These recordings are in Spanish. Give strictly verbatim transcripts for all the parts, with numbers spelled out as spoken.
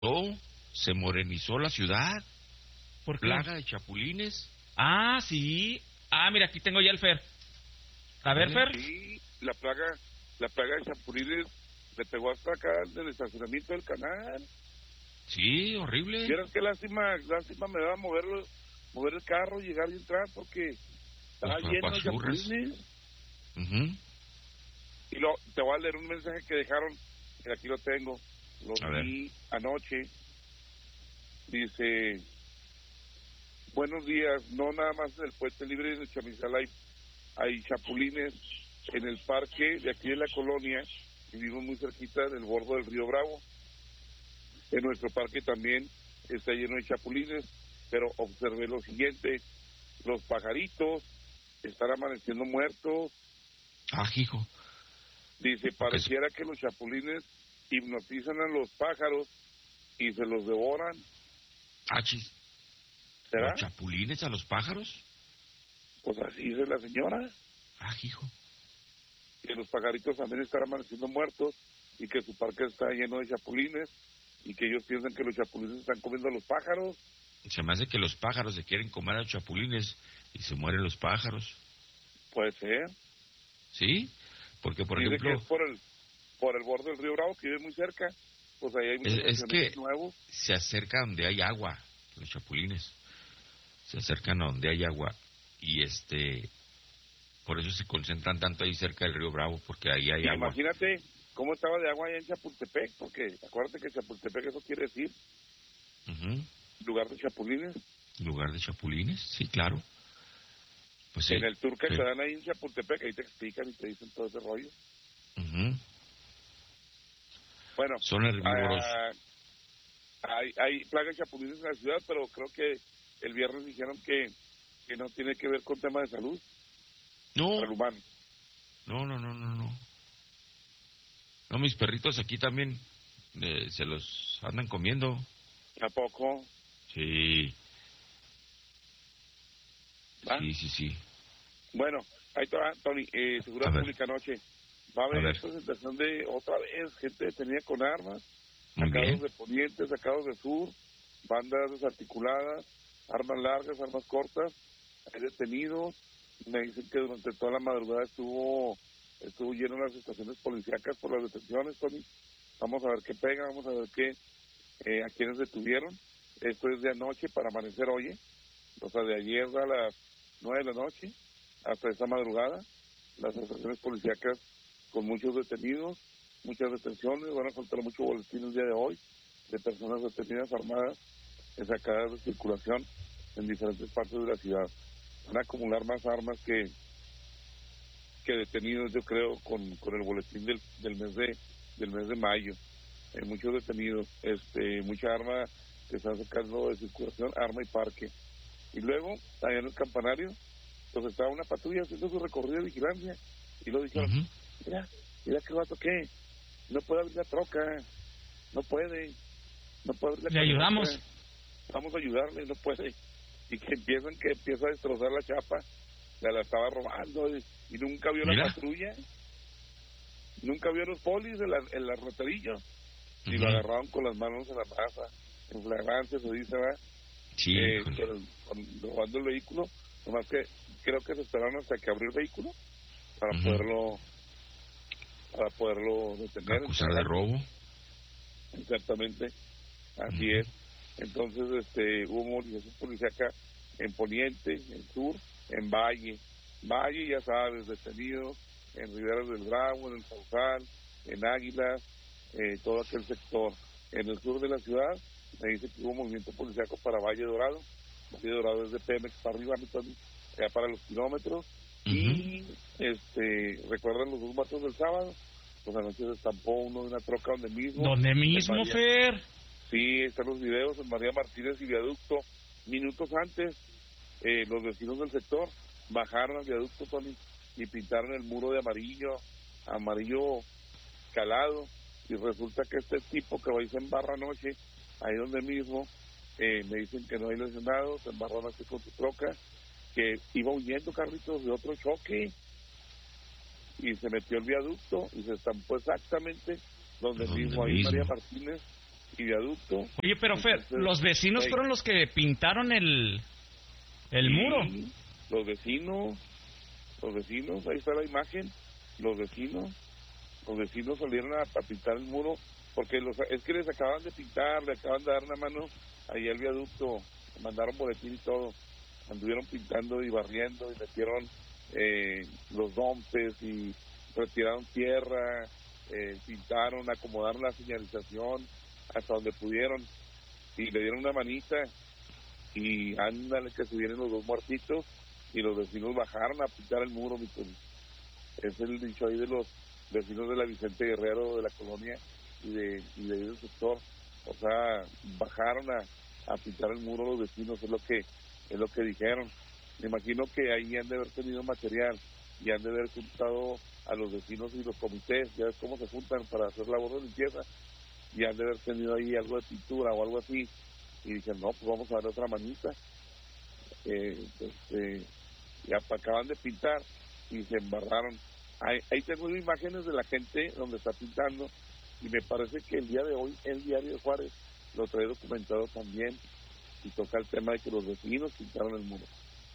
Oh, se morenizó la ciudad. ¿Por qué? Plaga de chapulines. Ah, sí. Ah, mira, aquí tengo ya el Fer. A ver, Fer. Sí, la plaga, la plaga de chapulines le pegó hasta acá en el estacionamiento del canal. Sí, horrible. Vieras qué lástima, lástima me da moverlo, mover el carro, llegar y entrar porque estaba Pues, lleno de papachurras. chapulines. Uh-huh. Y lo, te voy a leer un mensaje que dejaron, que aquí lo tengo, lo A ver. vi anoche. Dice, buenos días, no nada más en el puente libre de Chamizal hay, hay chapulines en el parque de aquí de la colonia, vivimos muy cerquita del borde del río Bravo. En nuestro parque también está lleno de chapulines, pero observé lo siguiente, los pajaritos están amaneciendo muertos. Ah, hijo. Dice, pareciera que los chapulines hipnotizan a los pájaros y se los devoran. Ah, chis. ¿Será? ¿Los chapulines a los pájaros? Pues así dice la señora, Ah, hijo. que los pajaritos también están amaneciendo muertos y que su parque está lleno de chapulines y que ellos piensan que los chapulines están comiendo a los pájaros. Se me hace que los pájaros se quieren comer a los chapulines y se mueren los pájaros. Puede ser. ¿Sí? Porque, por Dice ejemplo... que es por el, por el borde del río Bravo, que vive muy cerca. Pues ahí hay muchos Es, es que nuevos. se acerca donde hay agua, los chapulines. Se acercan a donde hay agua. Y este... Por eso se concentran tanto ahí cerca del río Bravo, porque ahí hay Y agua. imagínate cómo estaba de agua allá en Chapultepec, porque acuérdate que Chapultepec eso quiere decir Uh-huh. lugar de chapulines. ¿Lugar de chapulines? Sí, claro. Pues sí. En el tour que Sí. te dan ahí en Chapultepec, ahí te explican y te dicen todo ese rollo. Uh-huh. Bueno, Son herbívoros. ah, hay, hay plaga de chapulines en la ciudad, pero creo que el viernes dijeron que, que no tiene que ver con tema de salud No, para el humano. no, no, no, no, no. No, mis perritos aquí también eh, se los andan comiendo. ¿A poco? Sí, ¿Va? sí, sí, sí. Bueno, ahí está, Tony, eh, Seguridad A ver. Pública anoche. Va a A haber ver. presentación de otra vez gente detenida con armas, Muy sacados bien. de Poniente, sacados de Sur, bandas desarticuladas, armas largas, armas cortas, hay detenidos. Me dicen que durante toda la madrugada estuvo estuvo lleno las estaciones policíacas por las detenciones, Tony. Vamos a ver qué pega, vamos a ver qué eh, a quienes detuvieron. Esto es de anoche para amanecer hoy, ¿eh? O sea, de ayer a las nueve de la noche hasta esta madrugada, las estaciones policíacas con muchos detenidos, muchas detenciones, van a faltar mucho boletín el día de hoy de personas detenidas armadas, sacadas de circulación en diferentes partes de la ciudad. Van a acumular más armas que que detenidos, yo creo, con, con el boletín del, del mes de del mes de mayo. Eh, muchos detenidos, este, mucha arma que están sacando de circulación, arma y parque. Y luego, allá en el campanario, pues estaba una patrulla haciendo su recorrido de vigilancia y lo dijeron, Uh-huh. mira, mira qué vato que no puede abrir la troca, no puede, no puede abrir la Le camioneta. ayudamos. Vamos a ayudarle, no puede. Y que empiezan, que empieza a destrozar la chapa, ya la estaba robando y, y nunca vio Mira. la patrulla, nunca vio los polis en la, en la roterillo y Uh-huh. lo agarraron con las manos en la masa, en flagrancia se dice, ¿verdad? Sí, eh, híjole. con el, con, robando el vehículo, nomás que creo que se esperaron hasta que abrió el vehículo para Ujú. poderlo para poderlo detener. Acusar de robo. Exactamente, así Ujú. es. Entonces, este, hubo movilización policíaca en Poniente, en Sur, en Valle. Valle, ya sabes, detenidos en Riberas del Bravo, en el Sausal, en Águilas, eh, todo aquel sector. En el sur de la ciudad, me dice que hubo movimiento policíaco para Valle Dorado. Valle Dorado es de Pemex para arriba, mi Tony, ya para los kilómetros. Ujú. Y, este, ¿recuerdan los dos matos del sábado? Pues anoche se estampó uno de una troca donde mismo. ¿Dónde en mismo, María- Fer? Sí, están los videos en María Martínez y Viaducto. Minutos antes, eh, los vecinos del sector bajaron al viaducto, Tony, y pintaron el muro de amarillo, amarillo calado, y resulta que este tipo que va y se embarra anoche, ahí donde mismo, eh, me dicen que no hay lesionados, se embarró anoche con su troca, que iba huyendo, Carlitos, de otro choque, y se metió el viaducto, y se estampó exactamente donde Donde mismo, ahí mismo. María Martínez y viaducto. Oye, pero Fer, Entonces, los vecinos hey, fueron los que pintaron el, el sí, muro. Los vecinos, los vecinos, ahí está la imagen, los vecinos, los vecinos salieron a, a pintar el muro, porque los, es que les acaban de pintar, le acaban de dar una mano ahí al viaducto, mandaron boletín y todo, anduvieron pintando y barriendo y metieron eh, los dompes y retiraron tierra, eh, pintaron, acomodaron la señalización hasta donde pudieron y le dieron una manita y ándale que se vienen los dos muertitos y los vecinos bajaron a pintar el muro, mi Tony. Es el dicho ahí de los vecinos de la Vicente Guerrero, de la colonia y de, y de ahí del sector, o sea, bajaron a, a pintar el muro los vecinos, es lo que es lo que dijeron. Me imagino que ahí han de haber tenido material y han de haber juntado a los vecinos y los comités, ya ves cómo se juntan para hacer labor de limpieza, y han de haber tenido ahí algo de pintura o algo así, y dicen, no, pues vamos a darle otra manita. Eh, este, y acaban de pintar y se embarraron. Ahí, ahí tengo imágenes de la gente donde está pintando, y me parece que el día de hoy el Diario de Juárez lo trae documentado también, y toca el tema de que los vecinos pintaron el muro.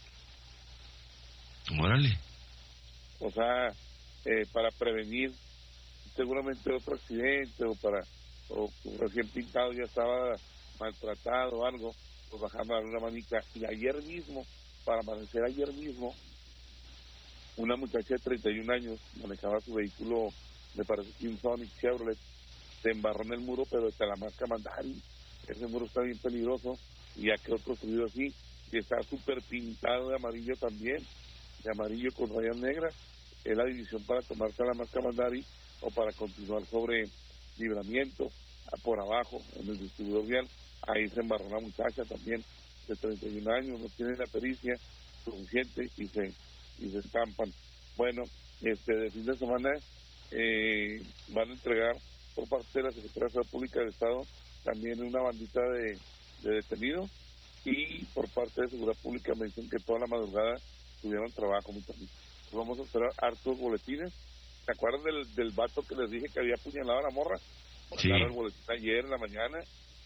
Órale. O sea, eh, para prevenir seguramente otro accidente, o para o recién pintado ya estaba maltratado o algo, pues bajaron a dar una manita. Y ayer mismo, para amanecer ayer mismo, una muchacha de treinta y un años manejaba su vehículo, me parece que un Sonic Chevrolet, se embarró en el muro, pero de la marca Mandari. Ese muro está bien peligroso y ya quedó construido así, y está súper pintado de amarillo también, de amarillo con rayas negras. Es la división para tomarse a la marca Mandari o para continuar sobre Libramiento, por abajo, en el distribuidor vial. Ahí se embarró una muchacha también de treinta y un años, no tiene la pericia suficiente y se y se estampan. Bueno, este de fin de semana eh, van a entregar por parte de la Secretaría de Salud Pública del Estado también una bandita de, de detenidos, y por parte de Seguridad Pública me dicen que toda la madrugada tuvieron trabajo muy tarde. Vamos a esperar hartos boletines. ¿Se acuerdan del, del vato que les dije que había apuñalado a la morra? Sí. Mandaron el boletín ayer en la mañana.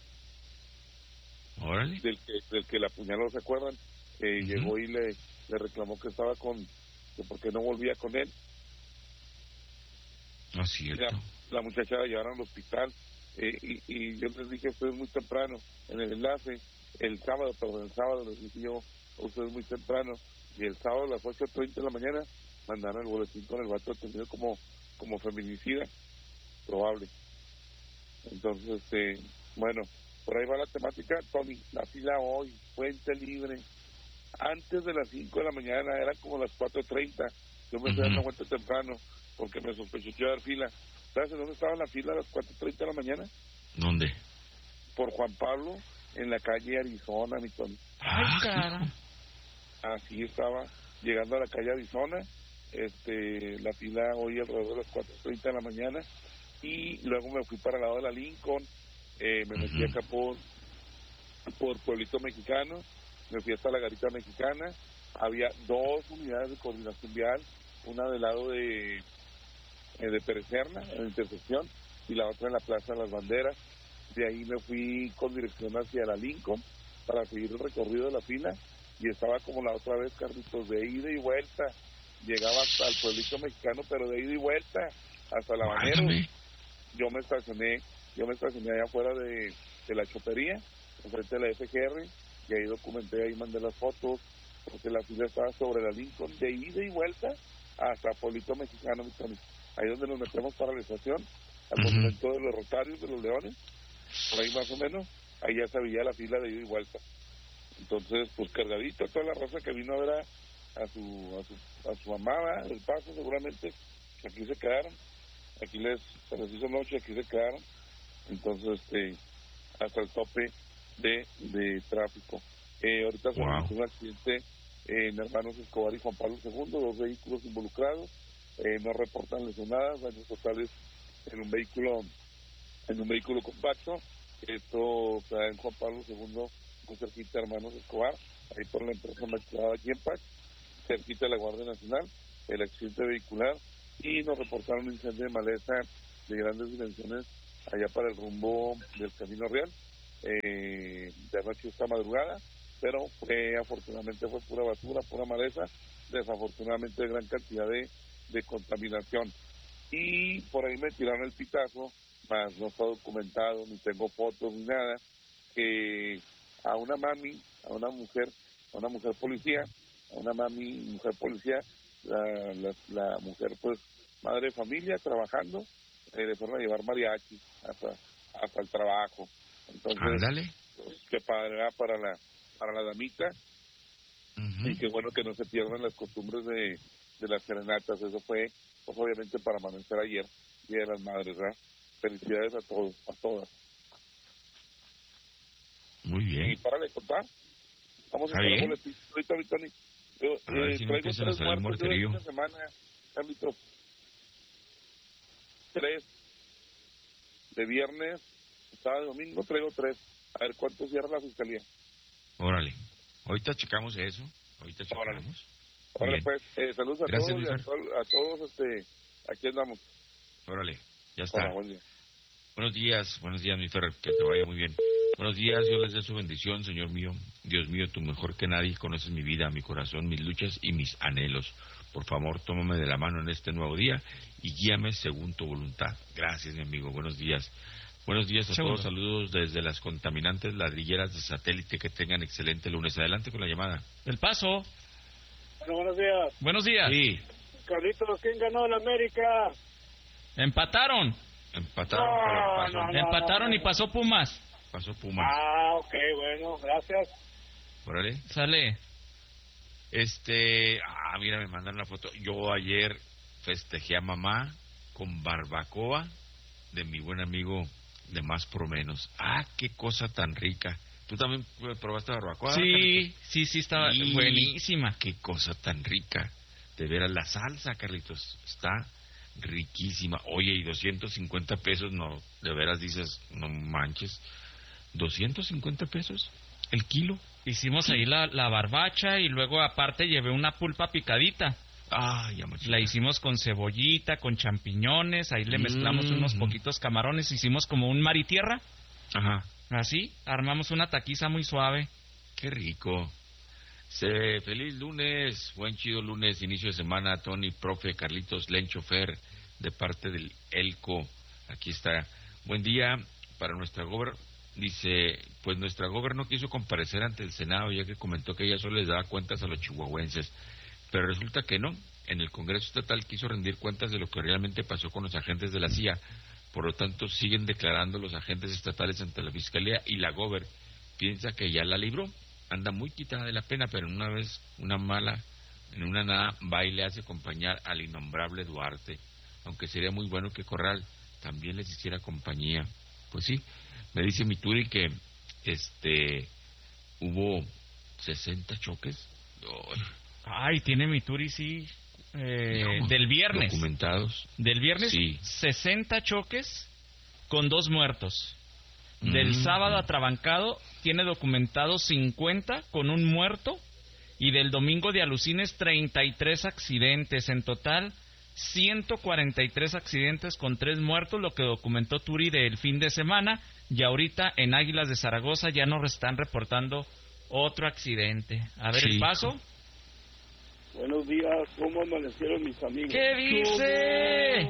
Órale. Del que, del que la apuñaló, ¿se acuerdan? Eh, uh-huh. Llegó y le, le reclamó que estaba con, que por qué no volvía con él. No es cierto. La, la muchacha la llevaron al hospital, eh, y, y yo les dije a ustedes muy temprano, en el enlace, el sábado, perdón, el sábado les dije yo a ustedes muy temprano, y el sábado a las ocho treinta de la mañana mandaron el boletín con el vato detenido como, como feminicida, probable. Entonces, este, bueno, por ahí va la temática. Tony, la fila hoy, Puente Libre, antes de las cinco de la mañana, eran como las cuatro treinta, yo me estoy uh-huh. dando cuenta temprano, porque me sospeché que iba a haber fila. ¿Sabes en dónde estaba la fila a las cuatro treinta de la mañana? ¿Dónde? Por Juan Pablo, en la calle Arizona, mi Tony. Ay, cara. Así estaba, llegando a la calle Arizona, este, la fila hoy alrededor de las cuatro treinta de la mañana, y luego me fui para el lado de la Lincoln, eh, me metí uh-huh. acá por, por Pueblito Mexicano, me fui hasta la Garita Mexicana, había dos unidades de coordinación vial, una del lado de, eh, de Perecerna, en la intersección, y la otra en la Plaza de las Banderas. De ahí me fui con dirección hacia la Lincoln para seguir el recorrido de la fila, y estaba como la otra vez, Carlitos, de ida y vuelta. Llegaba hasta el Pueblito Mexicano, pero de ida y vuelta, hasta la Banderos. Yo me estacioné, yo me estacioné allá afuera de, de la chopería, enfrente de la F G R, y ahí documenté, ahí mandé las fotos, porque la fila estaba sobre la Lincoln, de ida y vuelta hasta Pueblito Mexicano, ahí donde nos metemos para la estación, al uh-huh. monumento de los Rotarios, de los Leones, por ahí más o menos, ahí ya se veía la fila de ida y vuelta. Entonces, pues cargadito, toda la raza que vino a ver a, a su a su, a su amada, el paso seguramente, aquí se quedaron, aquí les, se les hizo noche, aquí se quedaron, entonces, este, hasta el tope de, de tráfico. Eh, ahorita se wow. un accidente eh, en Hermanos Escobar y Juan Pablo segundo, dos vehículos involucrados, eh, no reportan lesionadas, daños totales en un vehículo, en un vehículo compacto. Esto se da en Juan Pablo segundo, muy cerquita de Hermanos Escobar, ahí por la empresa maquilada Yempac, cerquita de la Guardia Nacional, el accidente vehicular, y nos reportaron un incendio de maleza de grandes dimensiones allá para el rumbo del Camino Real, eh, de anoche esta madrugada, pero fue, afortunadamente fue pura basura, pura maleza, desafortunadamente gran cantidad de, de contaminación. Y por ahí me tiraron el pitazo, más no está documentado, ni tengo fotos ni nada, que a una mami, a una mujer, a una mujer policía, a una mami, mujer policía, la, la, la mujer pues madre de familia trabajando, eh, le fueron a llevar mariachi hasta, hasta el trabajo. Entonces, ándale, pues, qué padre ¿verdad? para la para la damita, uh-huh. Y qué bueno que no se pierdan las costumbres de, de las serenatas. Eso fue pues, obviamente para amanecer ayer, Día de las Madres, ¿verdad? Felicidades a todos, a todas. Muy bien. Y para de contar, vamos a hacer un boletín ahorita, ahorita, Tony. Yo, a ver eh, si traigo no tres a muertos de esta semana, Carlitos. Tres. De viernes, sábado y domingo traigo tres. A ver cuánto cierra la fiscalía. Órale. Ahorita checamos eso. Ahorita checamos. Órale, Órale pues. Eh, saludos a Gracias, todos y a, to- a todos. este Aquí andamos. Órale. Ya está. Hola, buen día. Buenos días. Buenos días, mi Fer. Que te vaya muy bien. Buenos días. Dios les dé su bendición, Señor mío. Dios mío, tú mejor que nadie conoces mi vida, mi corazón, mis luchas y mis anhelos. Por favor, tómame de la mano en este nuevo día y guíame según tu voluntad. Gracias, mi amigo. Buenos días. Buenos días a Segundo. todos. Saludos desde las contaminantes ladrilleras de satélite. Que tengan excelente lunes. Adelante con la llamada. El Paso. Bueno, buenos días. Buenos días. Sí. Carlitos, ¿quién ganó el América? Empataron. Empataron. No, pero pasó, no, no. Empataron y pasó Pumas. pasó Pumas. Ah, ok, bueno, gracias. Órale. Sale. Este, ah, mira, me mandaron una foto. Yo ayer festejé a mamá con barbacoa de mi buen amigo de Más por Menos. Ah, qué cosa tan rica. ¿Tú también probaste barbacoa? Sí, Carlitos? sí, sí, estaba Y buenísima. Qué cosa tan rica. De veras, la salsa, Carlitos, está riquísima. Oye, y doscientos cincuenta pesos, no, de veras dices, no manches. ¿doscientos cincuenta pesos el kilo? Hicimos ahí la, la barbacha y luego aparte llevé una pulpa picadita. Ah, ya machita. La hicimos con cebollita, con champiñones, ahí le mezclamos Mm-hmm. unos poquitos camarones, hicimos como un mar y tierra. Ajá. Así, armamos una taquiza muy suave. Qué rico. Se, feliz lunes, buen chido lunes, inicio de semana, Tony, profe, Carlitos, Lencho, Fer, de parte del Elco. Aquí está. Buen día para nuestra gober. Dice, pues nuestra gober no quiso comparecer ante el Senado, ya que comentó que ella solo les daba cuentas a los chihuahuenses. Pero resulta que no. En el Congreso Estatal quiso rendir cuentas de lo que realmente pasó con los agentes de la C I A. Por lo tanto, siguen declarando los agentes estatales ante la Fiscalía y la gober piensa que ya la libró. Anda muy quitada de la pena, pero una vez, una mala, en una nada, va y le hace acompañar al innombrable Duarte. Aunque sería muy bueno que Corral también les hiciera compañía. Pues sí, me dice mi Turi que este hubo sesenta choques. Oh, Ay, tiene mi Turi, sí. Eh, no, del viernes. Documentados. Del viernes, Sí. sesenta choques con dos muertos. Del Mm. sábado atrabancado tiene documentados cincuenta con un muerto. Y del domingo de Alucines, treinta y tres accidentes. En total, ciento cuarenta y tres accidentes con tres muertos, lo que documentó Turi del fin de semana. Y ahorita en Águilas de Zaragoza ya nos están reportando otro accidente. A ver, Sí. el Paso. Buenos días, ¿cómo amanecieron mis amigos? ¿Qué dice?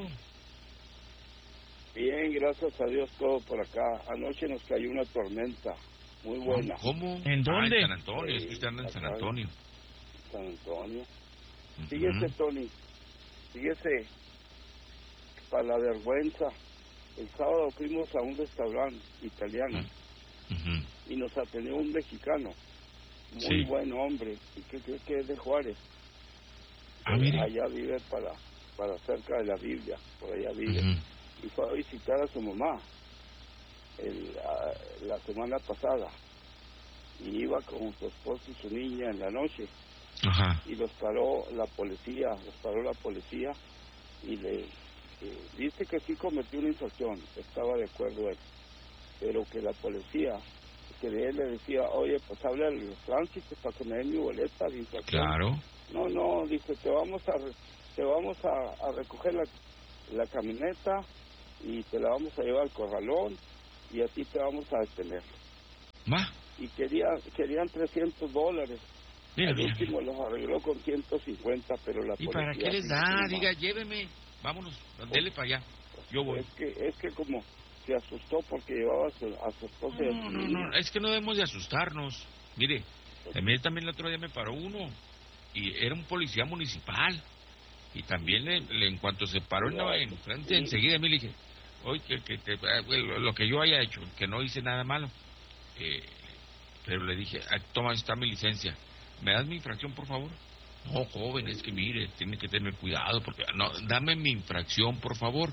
Bien, gracias a Dios todo por acá. Anoche nos cayó una tormenta muy buena. ¿Cómo? ¿En dónde? Ah, en San Antonio, es que usted anda en San Antonio. San Antonio. Ujú. Fíjese, Tony, fíjese, para la vergüenza, el sábado fuimos a un restaurante italiano Ujú. y nos atendió un mexicano, muy Sí. buen hombre, y que cree que es de Juárez. Ah, mire. Allá vive para, para cerca de la Biblia, por allá vive. Ujú. Y fue a visitar a su mamá el, a, la semana pasada. Y iba con su esposo y su niña en la noche. Ajá. Y los paró la policía, los paró la policía y le eh, dice que sí cometió una infracción, estaba de acuerdo él. Pero que la policía, que de él le decía, oye, pues habla a los tránsitos para que me den mi boleta de infracción. Claro. No, no, dice, te vamos a re- te vamos a, a recoger la, la camioneta y te la vamos a llevar al corralón y a ti te vamos a detener. Ma. Y quería, querían trescientos dólares. Mira, Al mira, último mira. los arregló con ciento cincuenta, pero la ¿Y policía... para qué les dijo, da? "No, Diga, lléveme, vámonos, dele para allá. Yo voy. Es que, es que como se asustó porque llevaba a su, a su esposa y a No, su no, niña. no, es que no debemos de asustarnos. Mire, a mí también el otro día me paró uno y era un policía municipal y también le, le- en cuanto se paró en, la- en frente enseguida me le dije, oye, que, que te- ah, bueno, lo que yo haya hecho, que no hice nada malo, eh, pero le dije, ah, toma, está mi licencia, ¿me das mi infracción por favor? No, joven, es que mire, tiene que tener cuidado porque no, dame mi infracción por favor.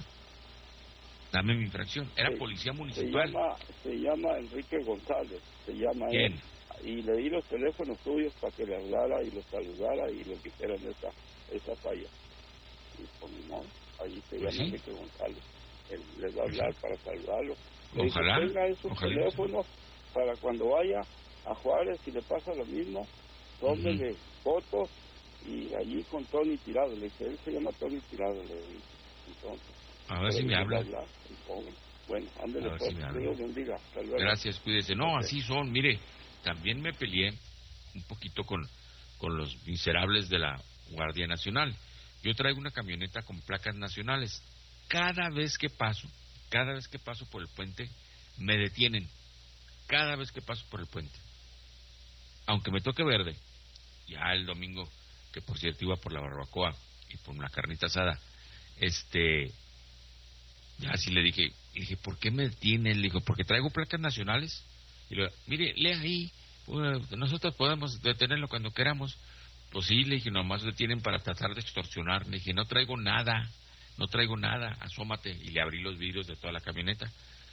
Dame mi infracción. Era Se- policía Se municipal. llama, se llama Enrique González, se llama ¿Quién? él. Y le di los teléfonos tuyos para que le hablara y los saludara y les dijeran esa, esa falla. Y pues no, ahí se Pues llama sí. Enrique González. Él les va a Pues hablar sí. para saludarlo. Le dije, Ojalá, tenga esos ojalá. teléfonos para cuando vaya a Juárez y le pasa lo mismo, tómele fotos y allí con Tony Tirado. Le dije, él se llama Tony Tirado, le dije. Entonces, A ver pero si me él habla. va a hablar, el joven. Bueno, ándele A ver pues, si me habla. Dios bendiga. Hasta luego. Gracias, cuídese. No, Ok. así son. Mire, también me peleé un poquito con, con los miserables de la Guardia Nacional. Yo traigo una camioneta con placas nacionales. Cada vez que paso, cada vez que paso por el puente, me detienen. Cada vez que paso por el puente. Aunque me toque verde. Ya el domingo, que por cierto iba por la barbacoa y por una carnita asada, este... Ya así le dije, le dije, ¿por qué me detienen? Le dijo, porque traigo placas nacionales. Y le dije, mire, lea ahí, uh, nosotros podemos detenerlo cuando queramos. Pues sí, le dije, nomás lo tienen para tratar de extorsionar. Le dije, no traigo nada, no traigo nada, asómate. Y le abrí los vidrios de toda la camioneta.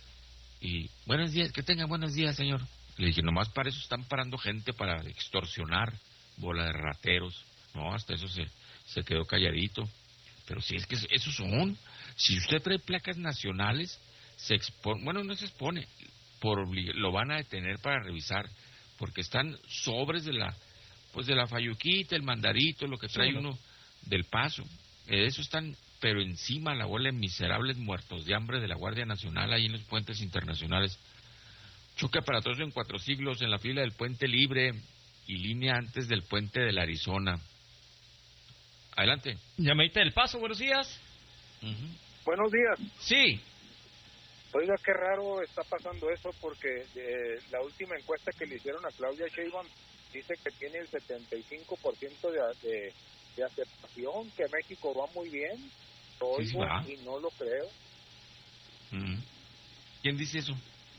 Y, buenos días, que tenga buenos días, señor. Le dije, nomás para eso están parando gente para extorsionar, bola de rateros. No, hasta eso se, se quedó calladito. Pero si es que esos son, si usted trae placas nacionales, se expone, bueno, no se expone, por obli- lo van a detener para revisar, porque están sobres de la, pues de la fayuquita, el mandarito, lo que trae Sí, uno del paso. Eh, eso están, pero encima la bola de miserables muertos de hambre de la Guardia Nacional ahí en los puentes internacionales. Choque aparatoso en cuatro siglos en la fila del Puente Libre y línea antes del puente del Arizona. Adelante. Llamadita del Paso, buenos días. Ujú. Buenos días. Sí. Oiga, qué raro está pasando eso porque eh, la última encuesta que le hicieron a Claudia Sheinbaum dice que tiene el setenta y cinco por ciento de, de, de aceptación, que México va muy bien. Lo Sí, sí oigo va. y no lo creo. Ujú. ¿Quién dice eso?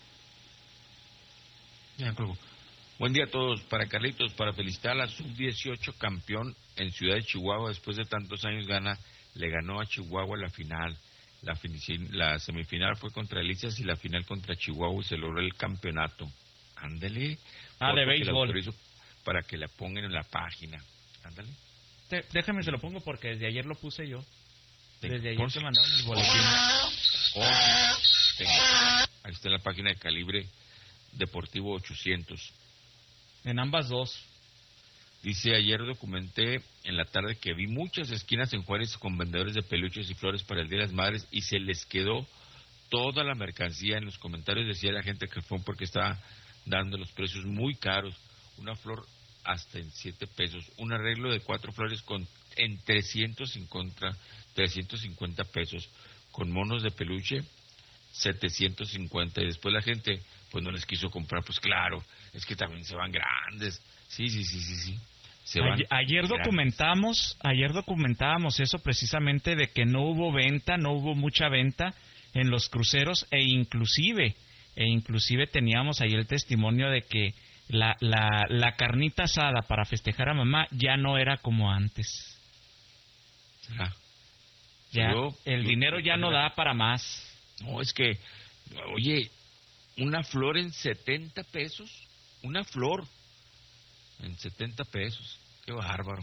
Ya, colgó. Buen día a todos. Para Carlitos, para felicitar a la sub dieciocho campeón en Ciudad de Chihuahua. Después de tantos años gana, le ganó a Chihuahua la final. La, finici- la semifinal fue contra Elicias y la final contra Chihuahua y se logró el campeonato. Ándale. Ah, de Foto que le béisbol. autorizo para que la pongan en la página. Ándale. Te- déjame, se lo pongo porque desde ayer lo puse yo. Tenga, Desde ayer ponse. te mandaron el boletín. Oh, tenga. Ahí está la página de Calibre Deportivo ochocientos. En ambas dos. Dice, ayer documenté en la tarde que vi muchas esquinas en Juárez con vendedores de peluches y flores para el Día de las Madres y se les quedó toda la mercancía. En los comentarios decía la gente que fue porque estaba dando los precios muy caros. Una flor hasta en siete pesos. Un arreglo de cuatro flores con en trescientos cincuenta, trescientos cincuenta pesos. Con monos de peluche, setecientos cincuenta. Y después la gente pues no les quiso comprar. Pues claro, es que también se van grandes. Sí, sí, sí, sí, sí. Se van Ayer, ayer grandes. documentamos, ayer documentábamos eso precisamente de que no hubo venta, no hubo mucha venta en los cruceros e inclusive, e inclusive teníamos ahí el testimonio de que la, la, la carnita asada para festejar a mamá ya no era como antes. Ah. Ya, Yo- el yo- dinero ya no da para más. No, es que, oye, una flor en setenta pesos, una flor en setenta pesos, qué bárbaro.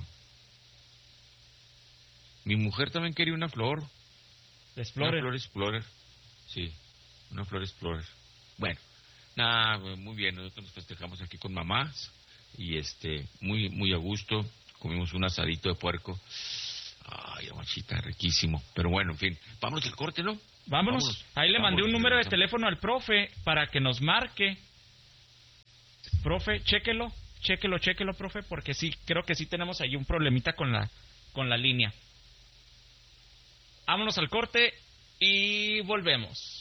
Mi mujer también quería una flor, Explorer. una flor Explorer, sí, una flor Explorer. Bueno, nada, muy bien, nosotros nos festejamos aquí con mamás y este, muy, muy a gusto, comimos un asadito de puerco. Ay, aguachita, riquísimo. Pero bueno, en fin, vámonos al corte, ¿no? Vámonos. Vámonos. Ahí le mandé Vámonos. un número de teléfono al profe para que nos marque. Profe, chéquelo, chéquelo, chéquelo, profe, porque sí, creo que sí tenemos ahí un problemita con la, con la línea. Vámonos al corte y volvemos.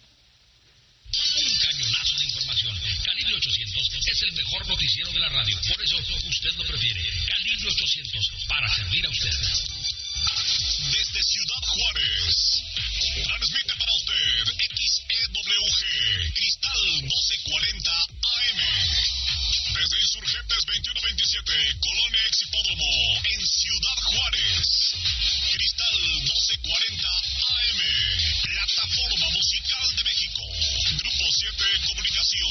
Un cañonazo de información. Calibre ochocientos es el mejor noticiero de la radio. Por eso usted lo prefiere. Calibre ochocientos, para servir a usted. Desde Ciudad Juárez, transmite para usted X E W G, Cristal doce cuarenta A M. Desde Insurgentes veintiuno veintisiete, Colonia Ex Hipódromo, en Ciudad Juárez. Cristal doce cuarenta A M, Plataforma Musical de México. Grupo siete Comunicación.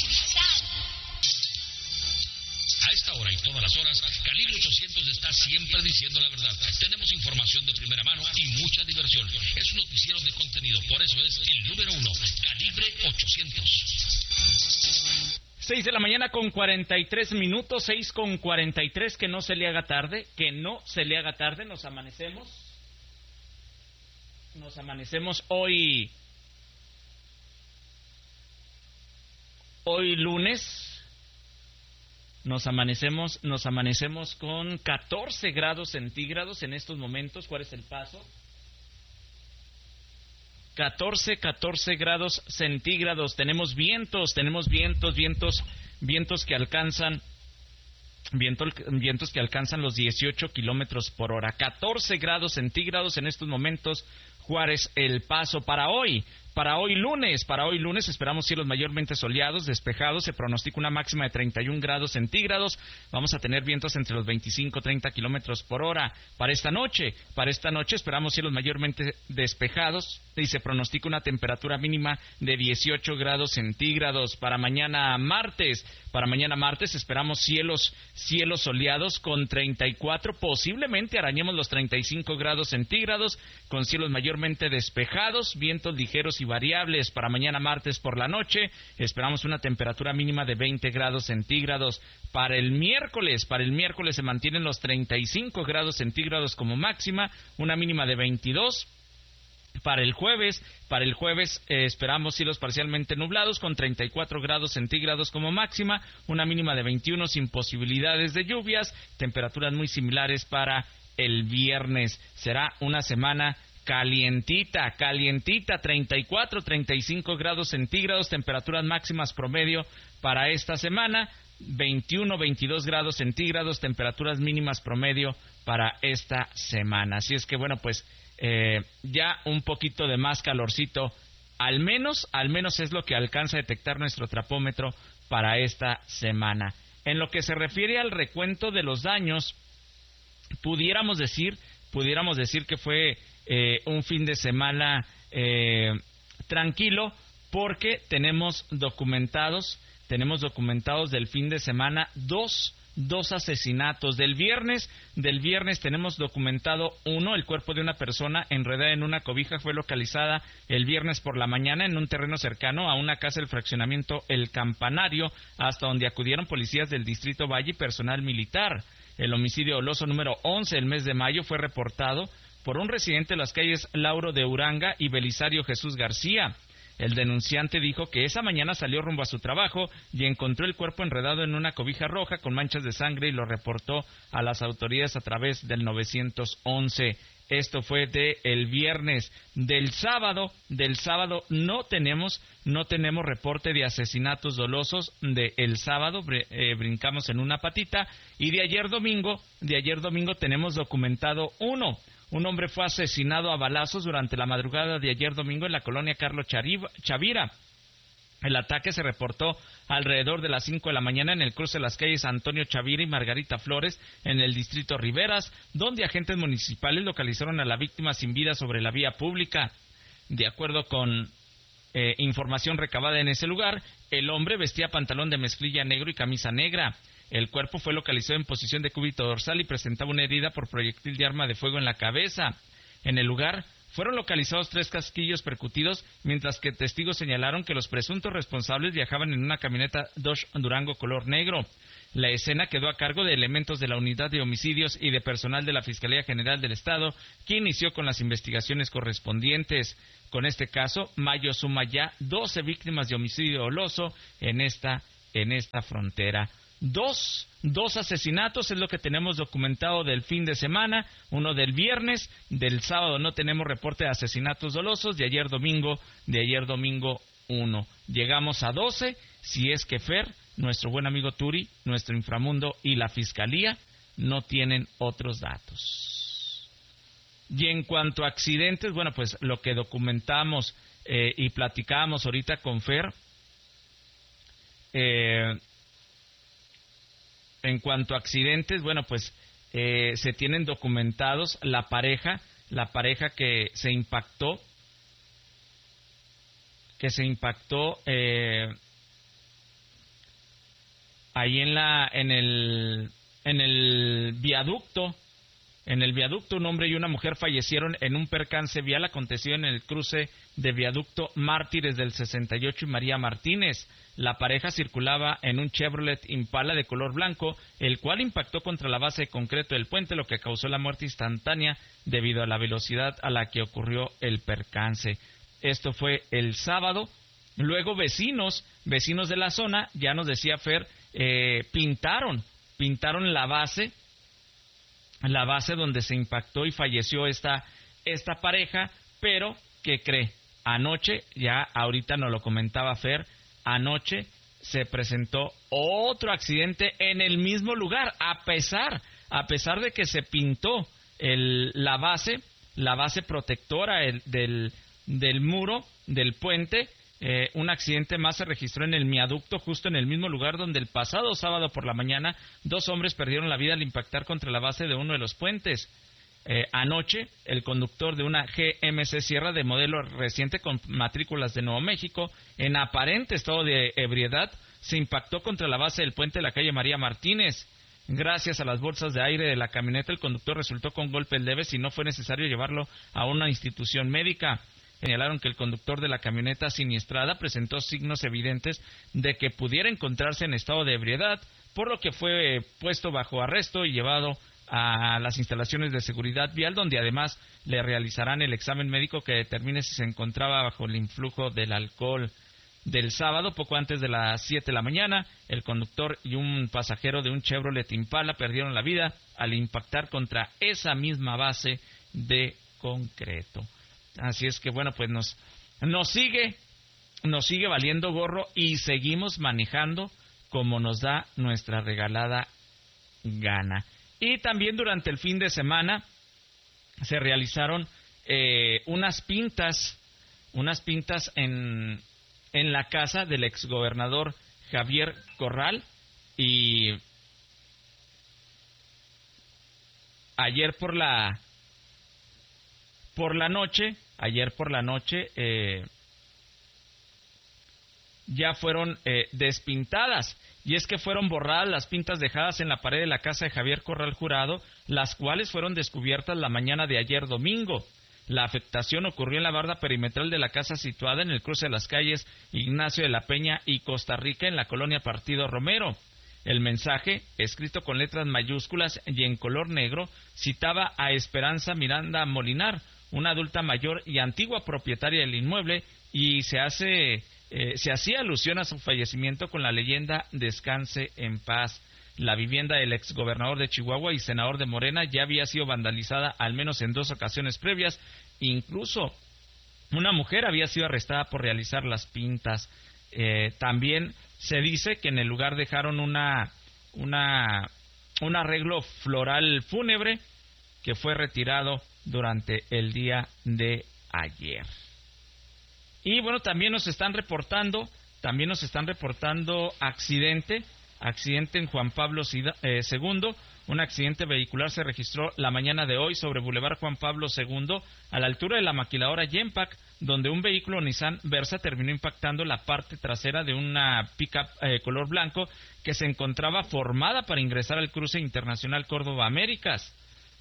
A esta hora y todas las horas, Calibre ochocientos está siempre diciendo la verdad. Tenemos información de primera mano y mucha diversión. Es un noticiero de contenido, por eso es el número uno, Calibre ochocientos. seis de la mañana con cuarenta y tres minutos, seis con cuarenta y tres, que no se le haga tarde, que no se le haga tarde, nos amanecemos. Nos amanecemos hoy, hoy lunes. Nos amanecemos, nos amanecemos con catorce grados centígrados en estos momentos. ¿Cuál es el paso? catorce, catorce grados centígrados. Tenemos vientos, tenemos vientos, vientos, vientos que alcanzan, vientos, vientos que alcanzan los dieciocho kilómetros por hora. catorce grados centígrados en estos momentos. Juárez, El Paso. Para hoy, para hoy lunes, para hoy lunes esperamos cielos mayormente soleados, despejados, se pronostica una máxima de treinta y un grados centígrados, vamos a tener vientos entre los veinticinco y treinta kilómetros por hora. Para esta noche, para esta noche esperamos cielos mayormente despejados y se pronostica una temperatura mínima de dieciocho grados centígrados. Para mañana martes, para mañana martes esperamos cielos, cielos soleados con treinta y cuatro, posiblemente arañemos los treinta y cinco grados centígrados, con cielos mayormente despejados, vientos ligeros y variables. Para mañana martes por la noche esperamos una temperatura mínima de veinte grados centígrados. Para el miércoles, para el miércoles se mantienen los treinta y cinco grados centígrados como máxima, una mínima de veintidós. Para el jueves, para el jueves eh, esperamos cielos parcialmente nublados con treinta y cuatro grados centígrados como máxima, una mínima de veintiuno sin posibilidades de lluvias, temperaturas muy similares para el viernes. Será una semana calientita, calientita, treinta y cuatro, treinta y cinco grados centígrados, temperaturas máximas promedio para esta semana, veintiuno, veintidós grados centígrados, temperaturas mínimas promedio para esta semana. Así es que bueno, pues eh, ya un poquito de más calorcito, al menos, al menos es lo que alcanza a detectar nuestro trapómetro para esta semana. En lo que se refiere al recuento de los daños, pudiéramos decir, pudiéramos decir que fue eh, un fin de semana eh, tranquilo, porque tenemos documentados, tenemos documentados del fin de semana dos dos asesinatos. Del viernes, del viernes tenemos documentado uno, el cuerpo de una persona enredada en una cobija fue localizada el viernes por la mañana en un terreno cercano a una casa del fraccionamiento El Campanario, hasta donde acudieron policías del Distrito Valle y personal militar. El homicidio doloso número once del mes de mayo fue reportado por un residente de las calles Lauro de Uranga y Belisario Jesús García. El denunciante dijo que esa mañana salió rumbo a su trabajo y encontró el cuerpo enredado en una cobija roja con manchas de sangre y lo reportó a las autoridades a través del nueve once. Esto fue de el viernes. Del sábado, del sábado no tenemos, no tenemos reporte de asesinatos dolosos de el sábado, eh, brincamos en una patita, y de ayer domingo, de ayer domingo tenemos documentado uno. Un hombre fue asesinado a balazos durante la madrugada de ayer domingo en la colonia Carlos Chavira. El ataque se reportó alrededor de las cinco de la mañana en el cruce de las calles Antonio Chavira y Margarita Flores, en el distrito Riveras, donde agentes municipales localizaron a la víctima sin vida sobre la vía pública. De acuerdo con eh, información recabada en ese lugar, el hombre vestía pantalón de mezclilla negro y camisa negra. El cuerpo fue localizado en posición de cúbito dorsal y presentaba una herida por proyectil de arma de fuego en la cabeza. En el lugar Fueron localizados tres casquillos percutidos, mientras que testigos señalaron que los presuntos responsables viajaban en una camioneta Dodge Durango color negro. La escena quedó a cargo de elementos de la Unidad de Homicidios y de personal de la Fiscalía General del Estado, que inició con las investigaciones correspondientes. Con este caso, Mayo suma ya doce víctimas de homicidio doloso en esta, en esta frontera. Dos, dos asesinatos es lo que tenemos documentado del fin de semana, uno del viernes, del sábado no tenemos reporte de asesinatos dolosos, de ayer domingo, de ayer domingo uno. Llegamos a doce, si es que Fer, nuestro buen amigo Turi, nuestro inframundo y la Fiscalía no tienen otros datos. Y en cuanto a accidentes, bueno, pues lo que documentamos eh, y platicábamos ahorita con Fer, eh, en cuanto a accidentes, bueno, pues eh, se tienen documentados la pareja, la pareja que se impactó, que se impactó eh, ahí en la, en el, en el viaducto, en el viaducto un hombre y una mujer fallecieron en un percance vial acontecido en el cruce de viaducto Mártires del sesenta y ocho y María Martínez. La pareja circulaba en un Chevrolet Impala de color blanco, el cual impactó contra la base de concreto del puente, lo que causó la muerte instantánea debido a la velocidad a la que ocurrió el percance. Esto fue el sábado. Luego vecinos, vecinos de la zona, ya nos decía Fer, eh, pintaron, pintaron la base, la base donde se impactó y falleció esta, esta pareja, pero, ¿qué cree? Anoche, ya ahorita nos lo comentaba Fer, anoche se presentó otro accidente en el mismo lugar, a pesar, a pesar de que se pintó el, la base, la base protectora el, del, del muro, del puente. Eh, un accidente más se registró en el viaducto, justo en el mismo lugar donde el pasado sábado por la mañana dos hombres perdieron la vida al impactar contra la base de uno de los puentes. Eh, anoche, el conductor de una G M C Sierra de modelo reciente con matrículas de Nuevo México, en aparente estado de ebriedad, se impactó contra la base del puente de la calle María Martínez. Gracias a las bolsas de aire de la camioneta, el conductor resultó con golpes leves y no fue necesario llevarlo a una institución médica. Señalaron que el conductor de la camioneta siniestrada presentó signos evidentes de que pudiera encontrarse en estado de ebriedad, por lo que fue puesto bajo arresto y llevado a las instalaciones de seguridad vial, donde además le realizarán el examen médico que determine si se encontraba bajo el influjo del alcohol. Del sábado, poco antes de las siete de la mañana, el conductor y un pasajero de un Chevrolet Impala perdieron la vida al impactar contra esa misma base de concreto. Así es que bueno, pues nos, nos sigue, nos sigue valiendo gorro y seguimos manejando como nos da nuestra regalada gana. Y también durante el fin de semana se realizaron eh, unas pintas, unas pintas en, en la casa del exgobernador Javier Corral, y ayer por la por la noche, ayer por la noche eh, ya fueron eh, despintadas. Y es que fueron borradas las pintas dejadas en la pared de la casa de Javier Corral Jurado, las cuales fueron descubiertas la mañana de ayer domingo. La afectación ocurrió en la barda perimetral de la casa situada en el cruce de las calles Ignacio de la Peña y Costa Rica, en la colonia Partido Romero. El mensaje, escrito con letras mayúsculas y en color negro, citaba a Esperanza Miranda Molinar, una adulta mayor y antigua propietaria del inmueble, y se hace... Eh, se hacía alusión a su fallecimiento con la leyenda "Descanse en paz". La vivienda del exgobernador de Chihuahua y senador de Morena ya había sido vandalizada al menos en dos ocasiones previas. Incluso una mujer había sido arrestada por realizar las pintas. Eh, también se dice que en el lugar dejaron una, una, un arreglo floral fúnebre que fue retirado durante el día de ayer. Y bueno, también nos están reportando, también nos están reportando accidente, accidente en Juan Pablo segundo. Un accidente vehicular se registró la mañana de hoy sobre Boulevard Juan Pablo segundo, a la altura de la maquiladora Yempac, donde un vehículo Nissan Versa terminó impactando la parte trasera de una pick-up eh, color blanco que se encontraba formada para ingresar al cruce internacional Córdoba Américas.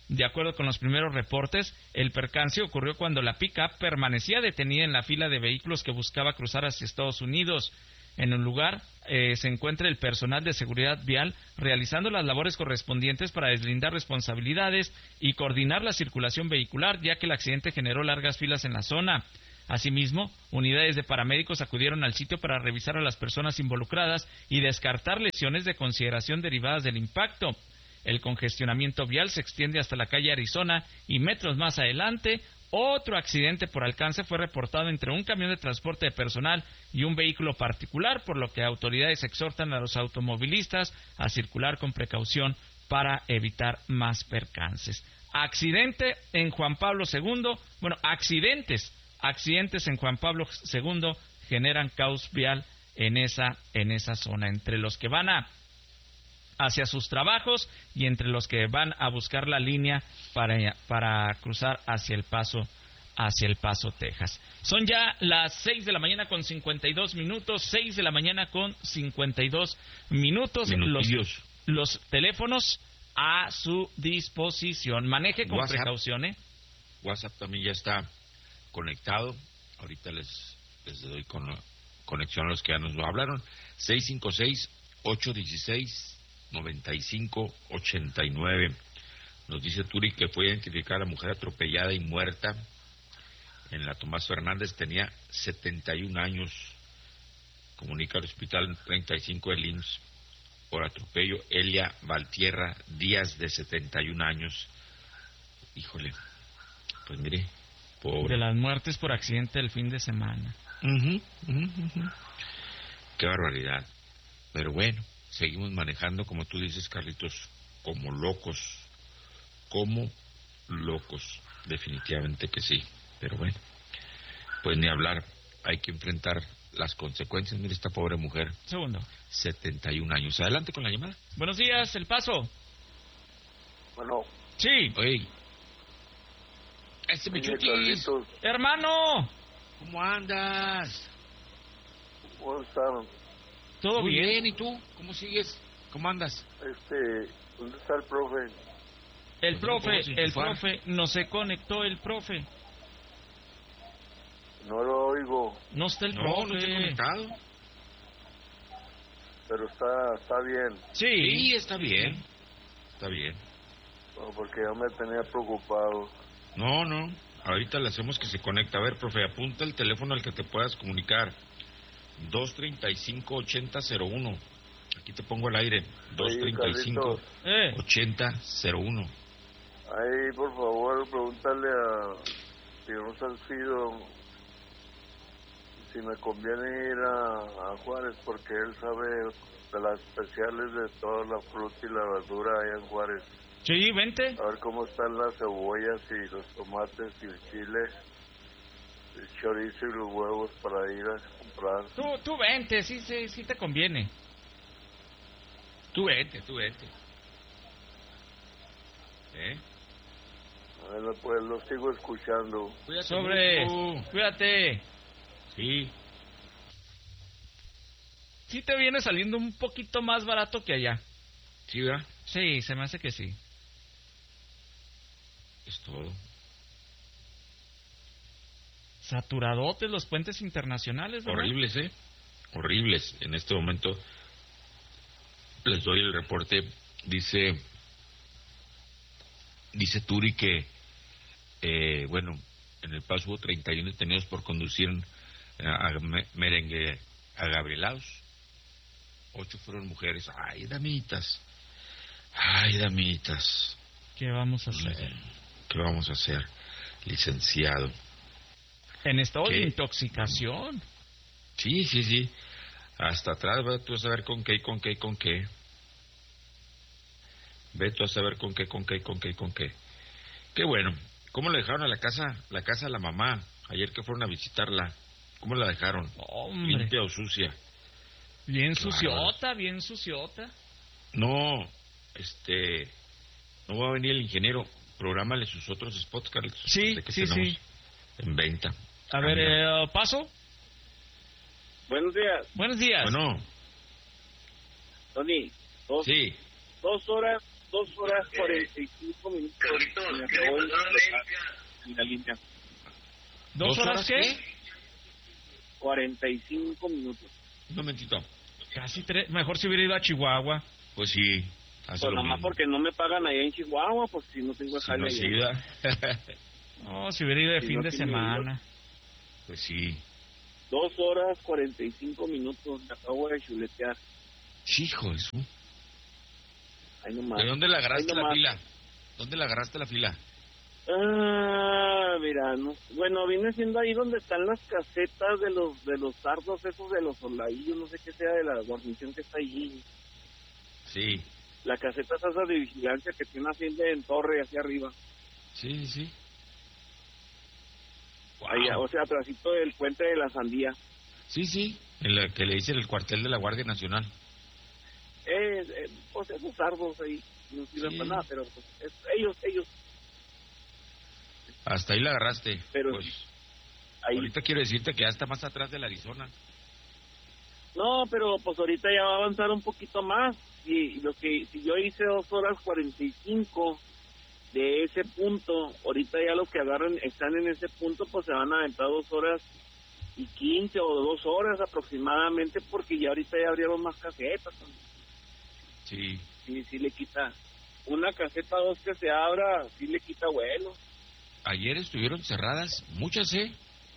De acuerdo con los primeros reportes, el percance ocurrió cuando la pick-up permanecía detenida en la fila de vehículos que buscaba cruzar hacia Estados Unidos. En un lugar eh, se encuentra el personal de seguridad vial realizando las labores correspondientes para deslindar responsabilidades y coordinar la circulación vehicular, ya que el accidente generó largas filas en la zona. Asimismo, unidades de paramédicos acudieron al sitio para revisar a las personas involucradas y descartar lesiones de consideración derivadas del impacto. El congestionamiento vial se extiende hasta la calle Arizona y metros más adelante. Otro accidente por alcance fue reportado entre un camión de transporte de personal y un vehículo particular, por lo que autoridades exhortan a los automovilistas a circular con precaución para evitar más percances. Accidente en Juan Pablo segundo, bueno, accidentes, accidentes en Juan Pablo segundo generan caos vial en esa, en esa zona, entre los que van a hacia sus trabajos y entre los que van a buscar la línea para, para cruzar hacia El Paso, hacia El Paso, Texas. Son ya las seis de la mañana con cincuenta y dos minutos, seis de la mañana con cincuenta y dos minutos. Los, los teléfonos a su disposición. Maneje con WhatsApp. precaución, ¿eh? WhatsApp también ya está conectado. Ahorita les, les doy con conexión a los que ya nos lo hablaron. seis cinco seis, ocho uno seis, noventa y cinco ochenta y nueve. Nos dice Turi que fue identificada la mujer atropellada y muerta en la Tomás Fernández, tenía setenta y un años. Comunica al hospital treinta y cinco del I M S S por atropello Elia Valtierra Díaz, de setenta y un años. Híjole, pues mire, pobre. De las muertes por accidente del fin de semana. Uh-huh, uh-huh, uh-huh. Qué barbaridad. Pero bueno, seguimos manejando, como tú dices, Carlitos, como locos, como locos, definitivamente que sí. Pero bueno, pues ni hablar, hay que enfrentar las consecuencias. Mira esta pobre mujer. Segundo. setenta y un años. Adelante con la llamada. Buenos días, El Paso. Bueno. Sí. Oye. Este Michuquis. Hermano. ¿Cómo andas? ¿Cómo están? ¿Todo Muy bien? bien, ¿y tú? ¿Cómo sigues? ¿Cómo andas? Este, ¿dónde está el profe? El profe, ¿Cómo sin el chufar? profe, no se conectó el profe. No lo oigo, No está el No, profe. no te he conectado. pero está, está bien. Sí. Sí, está bien. Está bien. Bueno, porque ya me tenía preocupado. No, no. Ahorita le hacemos que se conecte. A ver, profe, apunta el teléfono al que te puedas comunicar. dos treinta y cinco, ochenta cero uno. Aquí te pongo al aire. dos treinta y cinco, Eh. ochenta cero uno. Ahí, por favor, pregúntale a si no se han sido, si me conviene ir a, a Juárez, porque él sabe de las especiales de toda la fruta y la verdura allá en Juárez. Sí, vente. A ver cómo están las cebollas y los tomates y el chile, el chorizo y los huevos para ir a comprar. Tú, tú vente, sí, sí, sí te conviene. Tú vete, tú vete. ¿Eh? Bueno, pues lo sigo escuchando. Cuídate Sobre, mucho. cuídate. Sí. Sí te viene saliendo un poquito más barato que allá. Sí, ¿verdad? Sí, se me hace que sí. Es todo. Saturadotes los puentes internacionales, ¿verdad? Horribles, ¿eh? Horribles. En este momento les doy el reporte. Dice dice Turi que eh, bueno, en El Paso hubo treinta y uno detenidos por conducir a, a me- merengue agabrielados. Ocho fueron mujeres. Ay, damitas. Ay, damitas. ¿Qué vamos a hacer? ¿Qué vamos a hacer, licenciado? En estado de ¿Qué? intoxicación. Sí, sí, sí. Hasta atrás, ve tú a saber con qué, y con qué, y con qué. Ve tú a saber con qué, con qué, y con qué, y con qué. Qué bueno. ¿Cómo le dejaron a la casa, la casa a la mamá? Ayer que fueron a visitarla. ¿Cómo la dejaron? Hombre, ¿Limpia o sucia? bien Qué suciota, bien suciota. No, este... No va a venir el ingeniero. Prográmale sus otros spots, Carlos. Sí, de que sí, tenemos sí. en venta. A Ah, ver, mira. eh, Paso. Buenos días, Buenos días. Bueno, Tony. Dos, sí. dos horas dos horas cuarenta y cinco minutos. Me acabó de en la línea. ¿Dos horas qué? cuarenta y cinco minutos. Un momentito. Casi tres. Mejor si hubiera ido a Chihuahua. Pues sí. Hace Pues lo nomás mismo. porque no me pagan allá en Chihuahua, pues si no tengo Si jale no allá. se iba. No, si hubiera ido de Si fin no de tiene semana. Pues sí. Dos horas cuarenta y cinco minutos, me acabo de chuletear. Hijo de su. Ahí nomás. ¿De dónde la agarraste Ahí la nomás. fila? ¿Dónde la agarraste la fila? Ah, mira, no. Bueno, viene siendo ahí donde están las casetas de los de los sardos esos de los soldadillos, no sé qué sea de la guarnición que está allí. Sí. La caseta esa de vigilancia que tiene así en torre hacia arriba. Sí, sí. Wow. Allá, o sea, atrásito del puente de la Sandía. Sí, sí. En la que le dicen el cuartel de la Guardia Nacional. Eh, eh, pues esos sardos ahí, no sirven Sí. para nada, pero pues, es, ellos, ellos, Hasta ahí la agarraste. Pero pues, ahí. ahorita quiero decirte que ya está más atrás del Arizona. No, pero pues ahorita ya va a avanzar un poquito más. Y lo que si yo hice dos horas cuarenta y cinco de ese punto, ahorita ya los que agarran están en ese punto, pues se van a aventar dos horas y quince o dos horas aproximadamente, porque ya ahorita ya abrieron más casetas. Sí. Sí, sí le quita. Una caseta dos que se abra, sí le quita vuelo. Ayer estuvieron cerradas muchas, ¿eh?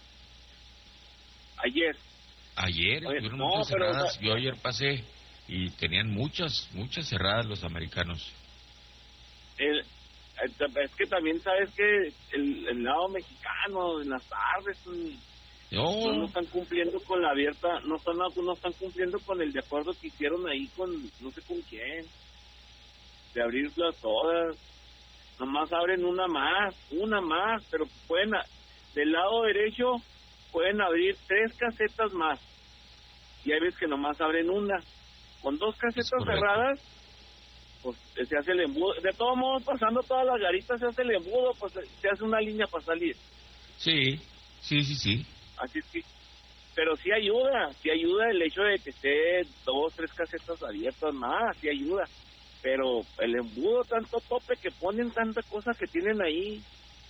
Ayer. Ayer Oye, estuvieron no, muchas pero, cerradas. o sea, Yo ayer pasé y tenían muchas, muchas cerradas los americanos. El, el- es que también sabes que el, el lado mexicano en las tardes mm, no, no No, están cumpliendo con la abierta, no están no están cumpliendo con el de acuerdo que hicieron ahí con no sé con quién, de abrirlas todas. Nomás abren una más, una más, pero pueden, a- del lado derecho pueden abrir tres casetas más. Y hay veces que nomás abren una. Con dos casetas correcto. cerradas, pues se hace el embudo. De todos modos, pasando todas las garitas, se hace el embudo, pues se hace una línea para salir. sí, sí, sí, sí. Así es que, pero sí ayuda, sí ayuda el hecho de que esté dos, tres casetas abiertas más, sí ayuda. Pero el embudo, tanto tope que ponen, tanta cosa que tienen ahí.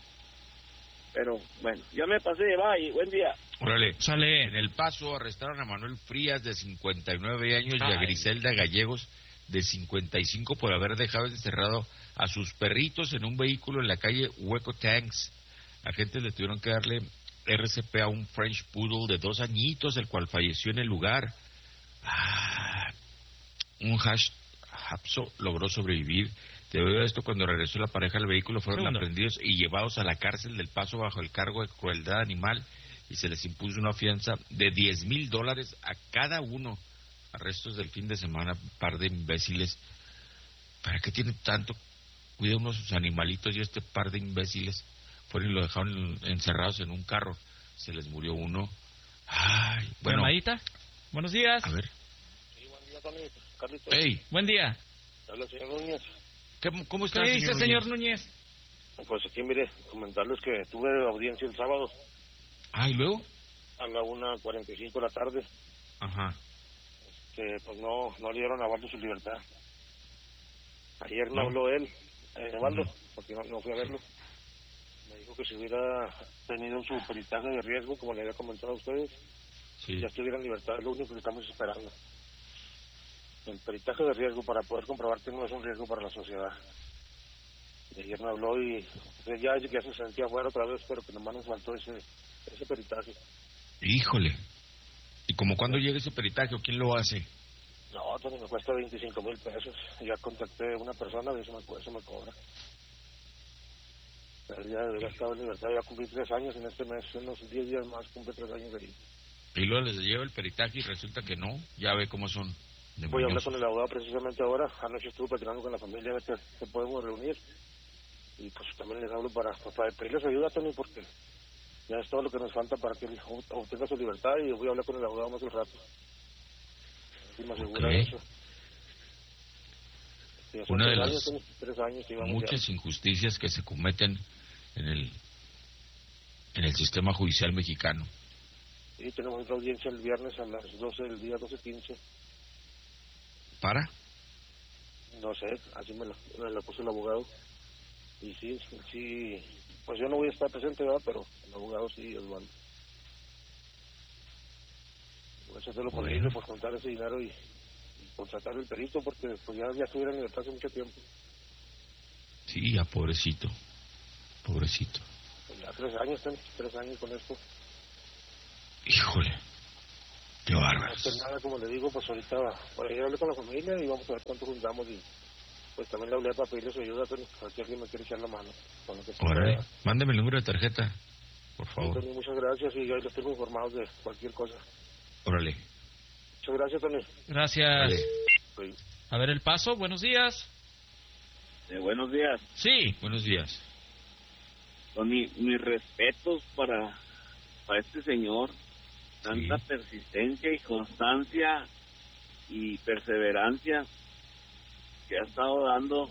Pero bueno, ya me pasé, bye, buen día. Órale. Sale. En El Paso arrestaron a Manuel Frías, de cincuenta y nueve años, y a Ay. Griselda Gallegos, de cincuenta y cinco, por haber dejado encerrado a sus perritos en un vehículo en la calle Hueco Tanks. Agentes le tuvieron que darle R C P a un French Poodle de dos añitos, el cual falleció en el lugar. Ah, un hash Hapso logró sobrevivir. Debido a esto, cuando regresó la pareja al vehículo, fueron Segundo. aprendidos y llevados a la cárcel del Paso bajo el cargo de crueldad animal, y se les impuso una fianza de diez mil dólares a cada uno. Arrestos del fin de semana, par de imbéciles. ¿Para qué tienen tanto? Cuida uno de sus animalitos, y este par de imbéciles fueron y lo dejaron encerrados en un carro. Se les murió uno. Ay, bueno. ¿Llamadita? Buenos días. A ver. Sí, buen día, Tony. Carlitos. Hey, Buen día. Habla, señor Núñez. ¿qué- ¿cómo está, ¿Qué dice, señor señor Núñez? Núñez? Pues aquí, mire, comentarles que tuve audiencia el sábado Ah, ¿y luego? a la una cuarenta y cinco de la tarde, Ajá. que pues no, no le dieron a Waldo su libertad. Ayer me No. habló él, eh, Waldo, Ujú. porque no, no fui a verlo. Me dijo que si hubiera tenido su peritaje de riesgo, como le había comentado a ustedes, Sí. ya estuviera en libertad. Es lo único que estamos esperando. El peritaje de riesgo para poder comprobar que no es un riesgo para la sociedad. Y ayer me habló y pues, ya, ya se sentía fuera otra vez, pero que nomás nos faltó ese, ese peritaje. Híjole. ¿Y como cuándo llega ese peritaje o quién lo hace? No, Tony, me cuesta veinticinco mil pesos. Ya contacté a una persona y eso me, eso me cobra. Pero ya debería estar en libertad. Ya cumplí tres años en este mes, unos diez días más cumple tres años de ahí. Y luego les lleva el peritaje y resulta que no. Ya ve cómo son. de Voy a hablar mañosos. con el abogado precisamente ahora. Anoche estuve platicando con la familia, a ver que que podemos reunir. Y pues también les hablo para, pues, para pedirles ayuda, Tony, porque ya es todo lo que nos falta para que él ob- obtenga su libertad. Y voy a hablar con el abogado más al rato. Y me asegura Ok. eso. Sí, ya son Una de tres las años, Tony, tres años que íbamos Muchas ya. injusticias que se cometen en el en el sistema judicial mexicano. Y tenemos otra audiencia el viernes a las doce del día, doce quince. ¿Para? No sé, así me la, me la puso el abogado. Y sí, sí, pues yo no voy a estar presente, ¿verdad? Pero el abogado sí, Osvaldo. Voy a hacer lo Bueno. posible por contar ese dinero y, y contratar el perito, porque pues ya, ya estuviera en libertad hace mucho tiempo. Sí, ya pobrecito, pobrecito. Pues ya tres años, ten, tres años con esto. Híjole, qué bárbaro. No sé nada, como le digo, pues ahorita por ahí hablé con la familia y vamos a ver cuánto juntamos y pues también le hablé para pedirle su ayuda, pero a ver si alguien me quiere echar la mano con lo que se Órale, pueda. mándeme el número de tarjeta, por favor. Tony, muchas gracias y ahí los tengo informados de cualquier cosa. Órale. Muchas gracias, Tony. Gracias. Vale. Sí. A ver el paso, buenos días. Eh, buenos días. Sí, buenos días. Tony, mis respetos para, para este señor. Tanta Sí. persistencia y constancia y perseverancia que ha estado dando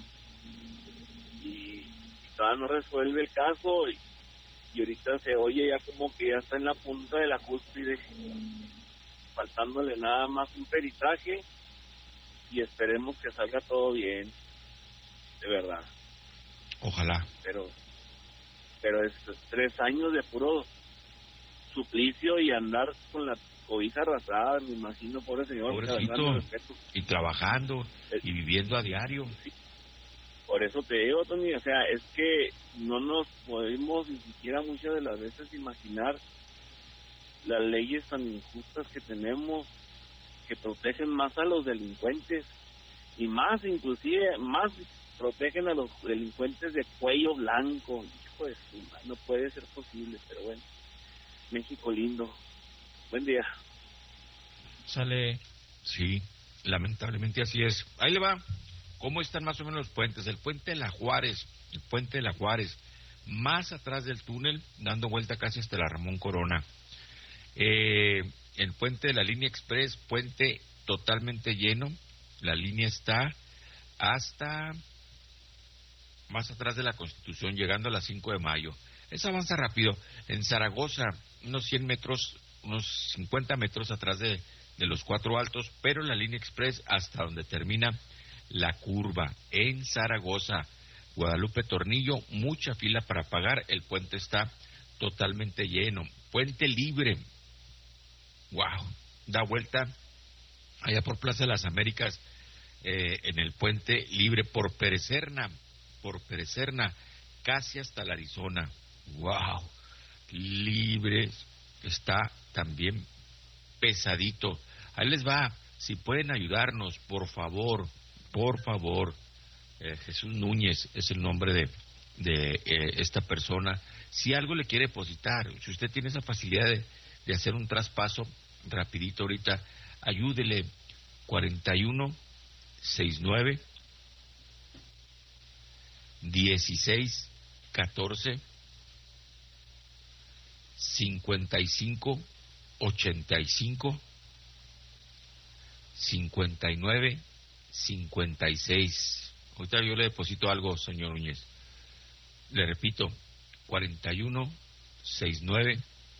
y todavía no resuelve el caso y, y ahorita se oye ya como que ya está en la punta de la cúspide, faltándole nada más un peritaje y esperemos que salga todo bien, de verdad. Ojalá. Pero pero es tres años de puro suplicio y andar con la cobija arrastrada, me imagino, pobre señor. Pobrecito. con respeto. Y trabajando y viviendo a diario. Sí. Por eso te digo, Tony, o sea, es que no nos podemos ni siquiera muchas de las veces imaginar las leyes tan injustas que tenemos, que protegen más a los delincuentes y más, inclusive, más protegen a los delincuentes de cuello blanco. Hijo de su madre, no puede ser posible, pero bueno. México lindo. Buen día. Sale. Sí, lamentablemente así es. Ahí le va. ¿Cómo están más o menos los puentes? El puente de la Juárez, el puente de la Juárez, más atrás del túnel, dando vuelta casi hasta la Ramón Corona. Eh, el puente de la línea express, puente totalmente lleno. La línea está hasta más atrás de la Constitución, llegando a las cinco de mayo. Eso avanza rápido. En Zaragoza, unos cien metros, unos cincuenta metros atrás de, de los Cuatro Altos, pero la línea express hasta donde termina la curva. En Zaragoza, Guadalupe Tornillo, mucha fila para pagar. El puente está totalmente lleno. Puente libre. Wow. Da vuelta allá por Plaza de las Américas, eh, en el puente libre por Perecerna, por Perecerna, casi hasta la Arizona. Wow, libre, está también pesadito. Ahí les va, si pueden ayudarnos, por favor, por favor. eh, Jesús Núñez es el nombre de, de eh, esta persona. Si algo le quiere depositar, si usted tiene esa facilidad de, de hacer un traspaso rapidito ahorita, ayúdele. Cuarenta y uno sesenta y nueve dieciséis catorce cincuenta y cinco ochenta y cinco cincuenta y nueve cincuenta y seis. Ahorita yo le deposito algo, señor Núñez. Le repito, cuarenta y uno sesenta y nueve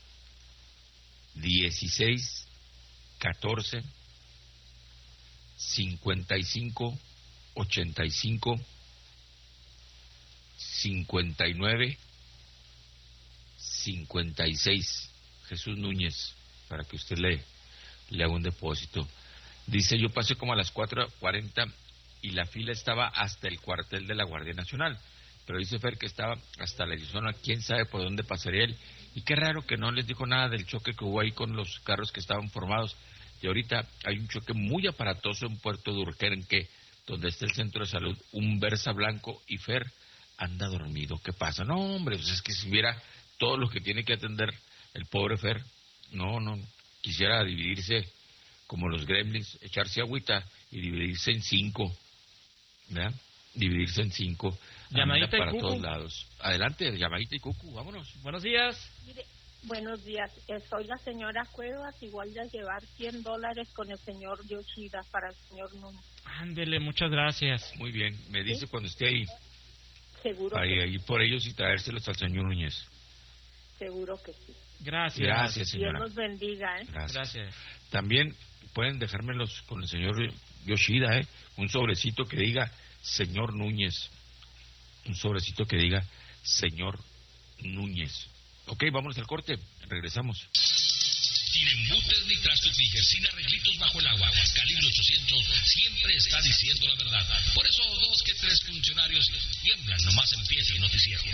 dieciséis catorce cincuenta y cinco ochenta y cinco cincuenta y nueve cincuenta y seis. Jesús Núñez, para que usted le, le haga un depósito. Dice, yo pasé como a las cuatro cuarenta y la fila estaba hasta el cuartel de la Guardia Nacional, pero dice Fer que estaba hasta la Arizona, quién sabe por dónde pasaría él. Y qué raro que no les dijo nada del choque que hubo ahí con los carros que estaban formados. Y ahorita hay un choque muy aparatoso en Puerto Durquenque, donde está el centro de salud, un Versa blanco, y Fer anda dormido. ¿Qué pasa? No, hombre, pues es que si viera todo lo que tiene que atender el pobre Fer, no, no, quisiera dividirse como los gremlins, echarse agüita y dividirse en cinco, ¿verdad? Dividirse en cinco, Llamadita y para Cucu. todos lados. Adelante, llamadita y Cucu, vámonos. Buenos días. Mire, buenos días, eh, soy la señora Cuevas, igual de llevar cien dólares con el señor Yoshida para el señor Núñez. Ándele, muchas gracias. Muy bien, me dice ¿Sí? cuando esté ahí, Seguro para que, ir por ellos y traérselos al señor Núñez. seguro que sí. Gracias. Gracias, señora. Dios los bendiga, ¿eh? Gracias. Gracias. También pueden dejármelos con el señor Yoshida, ¿eh? un sobrecito que diga señor Núñez, un sobrecito que diga señor Núñez. Ok, vámonos al corte, regresamos. Sin embutes ni trastupijes, sin arreglitos bajo el agua, Calibre ochocientos siempre está diciendo la verdad. Por eso dos que tres funcionarios tiemblan nomás empieza el noticiero.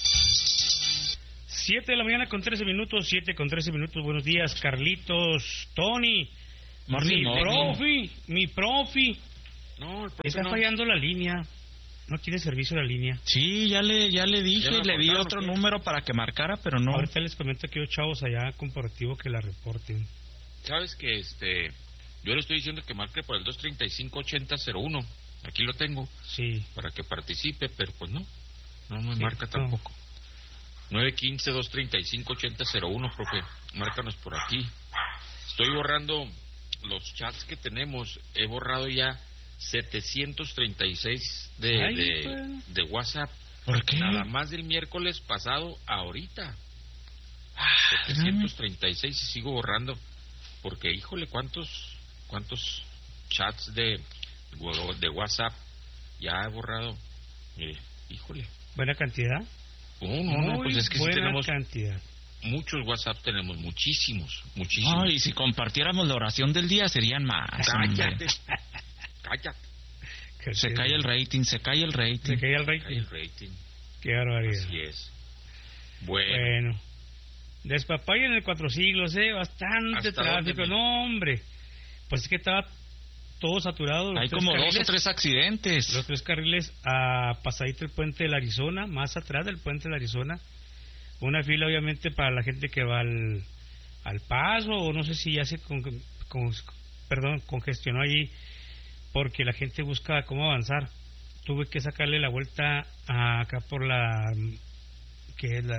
Siete de la mañana con trece minutos, siete con trece minutos. Buenos días, Carlitos, Tony, Morning, mi morning. profi, mi profi. No, el profe Está no. fallando la línea. No tiene servicio la línea. Sí, ya le ya le dije, ¿Ya la le di cortaron, otro qué? número para que marcara, pero no. Ahorita les comento que los chavos allá corporativo que la reporten. Sabes que este, yo le estoy diciendo que marque por el dos treinta y cinco ochenta cero uno. Aquí lo tengo. Sí. Para que participe, pero pues no, no me Sí, marca no. tampoco. nueve uno cinco, dos treinta y cinco, ochenta cero uno, profe. Márcanos por aquí. Estoy borrando los chats que tenemos. He borrado ya setecientos treinta y seis de, Ay, de, pues. de WhatsApp. ¿Por qué? Nada más del miércoles pasado a ahorita. Ah, setecientos treinta y seis y sigo borrando. Porque, híjole, ¿cuántos cuántos chats de, de WhatsApp ya he borrado? Mire, híjole. Buena cantidad. Oh, no, no, Muy pues es que sí buena tenemos cantidad. muchos WhatsApp, tenemos muchísimos, muchísimos. No, y si compartiéramos la oración del día serían más. Cállate, hombre. cállate. Que Se sí. cae el rating, se cae el rating. Se cae el Cae rating. el rating. Qué barbaridad. Así es. Bueno, Bueno. Despapaya en el Cuatro Siglos, ¿eh? Bastante ¿Hasta tráfico. dónde, mi? No, hombre. Pues es que estaba todo saturado. los Hay tres como dos o carriles. tres accidentes. Los tres carriles a pasadito el puente del Arizona, más atrás del puente del Arizona. Una fila, obviamente, para la gente que va al, al paso, o no sé si ya se con, con- perdón, congestionó allí, porque la gente busca cómo avanzar. Tuve que sacarle la vuelta a- acá por la que es la,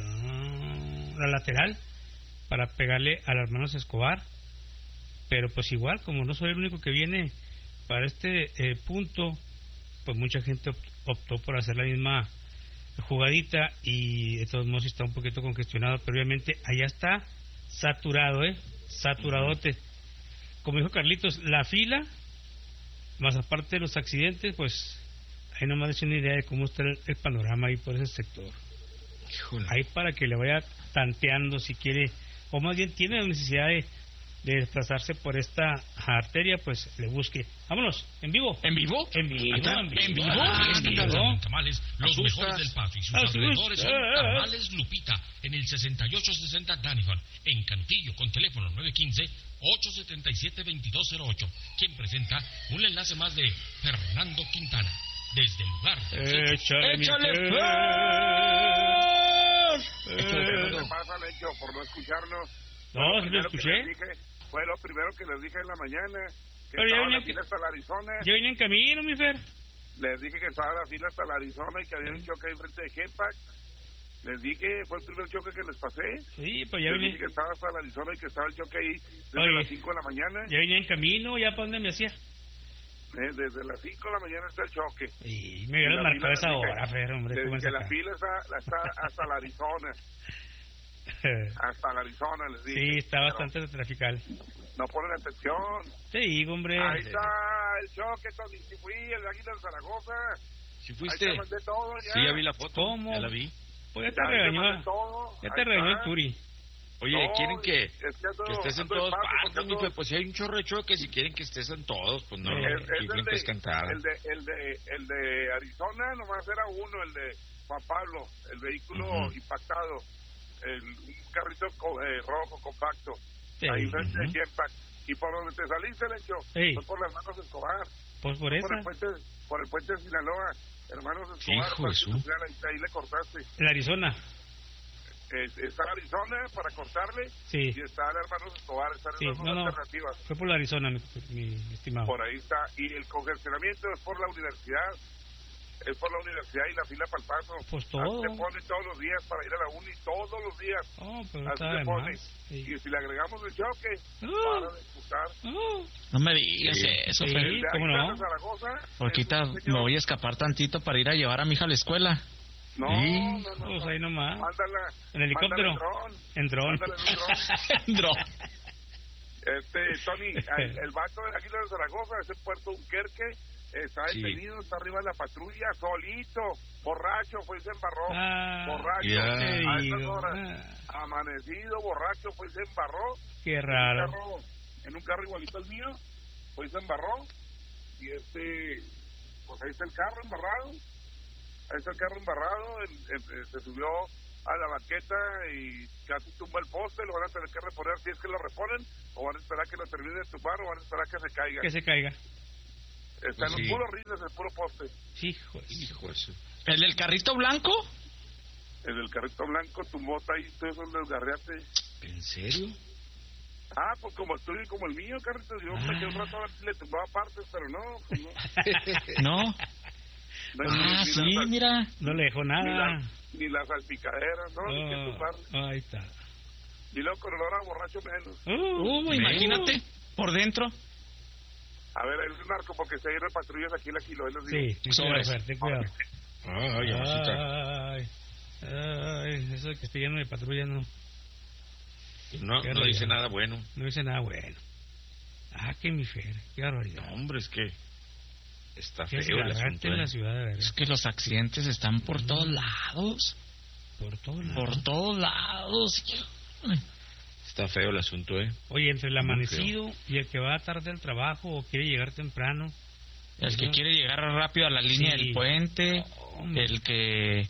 la lateral para pegarle a los hermanos Escobar, pero pues igual, como no soy el único que viene para este eh, punto, pues mucha gente opt- optó por hacer la misma jugadita y de todos modos está un poquito congestionado, pero obviamente allá está saturado, eh, saturadote. Como dijo Carlitos, la fila, más aparte de los accidentes, pues ahí nomás es una idea de cómo está el, el panorama ahí por ese sector. híjole. Ahí para que le vaya tanteando si quiere, o más bien tiene la necesidad de, de desplazarse por esta arteria, pues le busque. Vámonos, en vivo. ¿En vivo? En vivo, ¿Acá? en vivo. ¿En vivo? Ah, Esta en tarde vivo. en Tamales, los Asustas. mejores del Paso y sus Asustas. alrededores son Eh, eh. Tamales Lupita en el sesenta y ocho sesenta Danifan, en Cantillo, con teléfono nueve uno cinco, ocho siete siete, dos dos cero ocho. Quien presenta un enlace más de Fernando Quintana, desde el lugar del sitio. Échale, mi ¡Échale, Fer. ¿Qué Eh, te pasa, Lecho, por no escucharnos? No, sí lo Primero que escuché. les dije- Fue lo primero que les dije en la mañana, que Pero ya estaba venía la que- fila hasta la Arizona. Yo vine en camino, mi Fer. Les dije que estaba la fila hasta la Arizona y que había un choque ahí frente de Genpack. Les dije, fue el primer choque que les pasé. Sí, pues ya Les vine, dije que estaba hasta la Arizona y que estaba el choque ahí desde Oye. las cinco de la mañana. ya vine en camino, ya para dónde me hacía. Eh, desde las cinco de la mañana está el choque. Y me hubieras La marcado fila, esa les dije- hora, Fer, hombre. les ¿cómo dije, es la acá? fila está, la está hasta la Arizona. Hasta la Arizona, les dije. Sí, está Pero bastante trafical. no ponen atención. Te digo, hombre. Ahí está el choque, Tony. Si fui, el Águila de Zaragoza. ¿Sí Ahí fuiste? te mandé todo ya. Sí, ya vi la foto. ¿Cómo? Ya la vi. Pues ya te Ahí te regañó. mandé todo. Ya Ahí te regañó el está. Turi. Oye, No, ¿quieren que, es que ando- que estés en ando todas despacio, partes, porque mi ando- Fe? Pues si hay un chorro de choques, si quieren que estés en todos, pues no, Eh, Es, aquí es el, brinco de, es cantada. el, de, el, de, el de Arizona, nomás era uno, el de Juan Pablo, el vehículo Ujú. impactado, el, un carrito co- eh, rojo compacto, Sí, ahí frente ujú. de Genpack. Y por donde te saliste, Lecho, Sí. fue por las manos de Escobar, Pues por por esa. el puente, por el puente de Sinaloa, hermanos Escobar, Hijo de para su- industrial, ahí, ahí le cortaste. En Arizona. Eh, está Arizona para cortarle Sí. y está el hermanos Escobar, están Sí, en las dos no, no. alternativas. Fue por la Arizona, mi, mi estimado. Por ahí está. Y el congestionamiento es por la universidad. Es por la universidad y la fila para el paso. Pues todo. Así se pone todos los días para ir a la uni, todos los días. Oh, pero Así está se de pone. más. Sí. Y si le agregamos el choque, Ah. para de disputar. Oh, No me digas Sí. eso, Sí. Fer. El de ¿cómo Águilas no? de Zaragoza, Porque es ahorita un me señor- voy a escapar tantito para ir a llevar a mi hija a la escuela. No, Sí. no, no, no. pues ahí nomás. Mándala. En helicóptero. Mándala en dron. En dron. Mándala en un dron. Dro. Este, Tony, el, el vato de Águila de Zaragoza, ese puerto Dunkerque, está Sí. detenido, está arriba de la patrulla, solito, borracho, fue y se embarró, Ah, borracho, ya. a Qué esas digo, horas, ah. amanecido, borracho, fue y se embarró, Qué en un raro. carro, en un carro igualito al mío, fue y se embarró, y este, pues ahí está el carro embarrado, ahí está el carro embarrado, en- en- en- se subió a la banqueta y casi tumba el poste, lo van a tener que reponer si es que lo reponen, o van a esperar que lo termine de tumbar, o van a esperar que se caiga. Que se caiga. Están Sí. los puros rines, el puro poste. Hijo. Hijo de su- ¿El del carrito blanco? El del carrito blanco tumbó ahí, todo eso el desgarriate. ¿En serio? Ah, pues como el tuyo y como el mío, carrito, yo Ah. me quedé un rato a ver si le tumbaba partes, pero no, pues no. No. No, Ah, ni, sí, ni las, mira. No le dejó ni, nada. las, ni las salpicaderas, no, ni que Oh, tumbar. ahí está. Y luego con olor a borracho menos. Uh, Uh, imagínate, por dentro. A ver, es un narco porque se dieron patrullas aquí en la kilo, ahí les digo. Sí, ten Sobres. cuidado, Fer, ten cuidado. Ay, amorcita. Ay, ay, eso de que esté lleno de patrullas no, No, Qué no realidad. dice nada bueno. no dice nada bueno. Ah, que mi Fer, qué barbaridad. No, hombre, es que está Qué feo el desgarrante asunto. en ¿eh? la ciudad, de verdad. Es que los accidentes están por todos lados. Por todos lados. Por todos lados. Está feo el asunto, ¿eh? Oye, entre el Muy amanecido y el que va tarde al trabajo o quiere llegar temprano. El que Ujú. quiere llegar rápido a la línea Sí. del puente. Hombre. El que...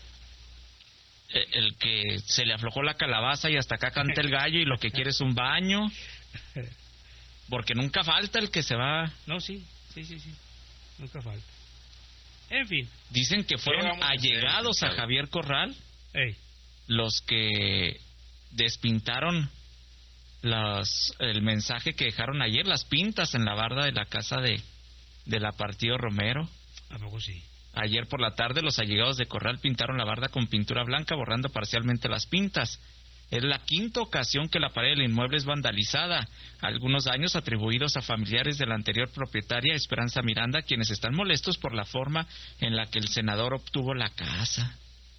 El que se le aflojó la calabaza y hasta acá canta el gallo y lo que quiere es un baño. Porque nunca falta el que se va. No, sí, sí, sí, sí. Nunca falta. En fin. Dicen que fueron vamos a hacer, allegados a Ricardo? Javier Corral Ey, los que despintaron las, el mensaje que dejaron ayer, las pintas en la barda de la casa de, de la Partido Romero. ¿a poco sí? Ayer por la tarde los allegados de Corral pintaron la barda con pintura blanca, borrando parcialmente las pintas. Es la quinta ocasión que la pared del inmueble es vandalizada. Algunos daños atribuidos a familiares de la anterior propietaria, Esperanza Miranda, quienes están molestos por la forma en la que el senador obtuvo la casa.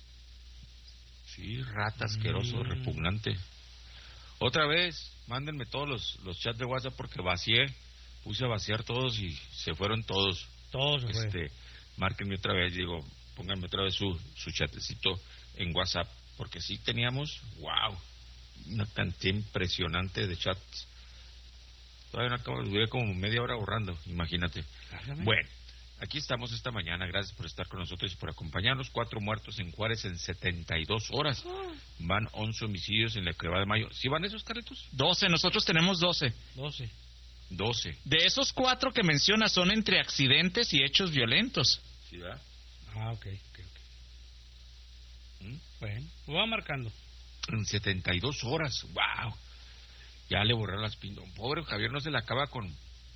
Sí, rata asqueroso, Mm. repugnante. Otra vez, mándenme todos los, los chats de WhatsApp porque vacié, puse a vaciar todos y se fueron todos. Todos se fue. Este, márquenme otra vez, digo, pónganme otra vez su, su chatecito en WhatsApp, porque sí teníamos, wow, una cantidad impresionante de chats. Todavía no acabo, duré como media hora borrando, imagínate. Hágame. Bueno, aquí estamos esta mañana, gracias por estar con nosotros y por acompañarnos. Cuatro muertos en Juárez en setenta y dos horas. Van once homicidios en la que va de mayo. ¿Sí van esos, Carlitos? doce, nosotros tenemos doce. doce. doce. De esos cuatro que menciona son entre accidentes y hechos violentos. ¿Sí, verdad? Ah, ok, ok, ok. ¿Mm? Bueno, lo va marcando. En setenta y dos horas, wow. Ya le borraron las pintas. Pobre Javier no se le acaba con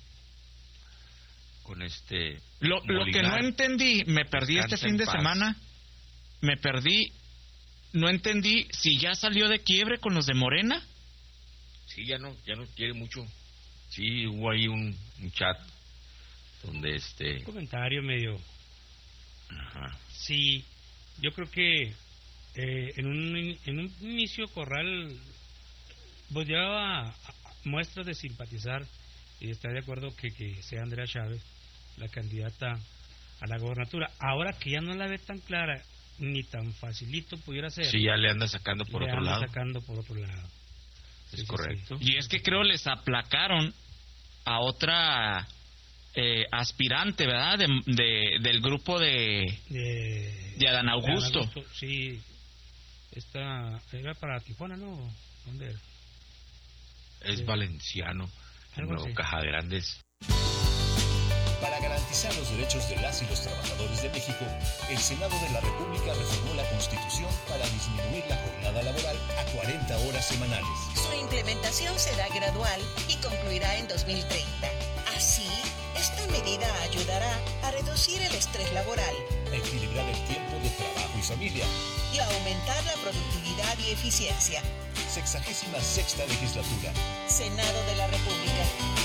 con este Lo, lo que no Molinar. entendí, me perdí este Descansa fin en de paz. semana, me perdí, no entendí si ya salió de quiebre con los de Morena. Sí, ya no ya no quiere mucho. Sí, hubo ahí un, un chat donde este Un comentario medio. ajá. Sí, yo creo que eh, en, un, in- en un inicio Corral pues llevaba a- a- muestras de simpatizar y estar de acuerdo que, que sea Andrea Chávez la candidata a la gobernatura. Ahora que ya no la ve tan clara ni tan facilito pudiera ser. Sí, ya le anda sacando por le otro anda lado. sacando por otro lado. Es Sí, sí, correcto. Y es que creo les aplacaron a otra eh, aspirante, ¿verdad? De, de- del grupo de, De, de Adán Augusto. Sí, esta era para Tijuana, ¿no? ¿Dónde era? Es Sí. valenciano, el Algo nuevo así. Caja Grandes. Para garantizar los derechos de las y los trabajadores de México, el Senado de la República reformó la Constitución para disminuir la jornada laboral a cuarenta horas semanales. Su implementación será gradual y concluirá en dos mil treinta. Así, esta medida ayudará a reducir el estrés laboral A equilibrar el tiempo de trabajo y familia. y a aumentar la productividad y eficiencia. Sexagésima sexta legislatura. Senado de la República.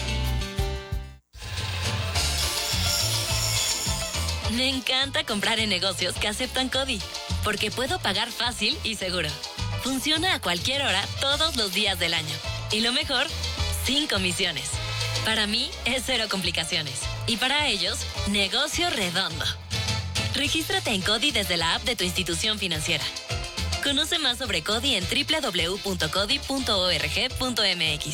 Me encanta comprar en negocios que aceptan CODI, porque puedo pagar fácil y seguro. Funciona a cualquier hora, todos los días del año. Y lo mejor, sin comisiones. Para mí, es cero complicaciones. Y para ellos, negocio redondo. Regístrate en CODI desde la app de tu institución financiera. Conoce más sobre CODI en doble u doble u doble u punto codi punto org punto m x.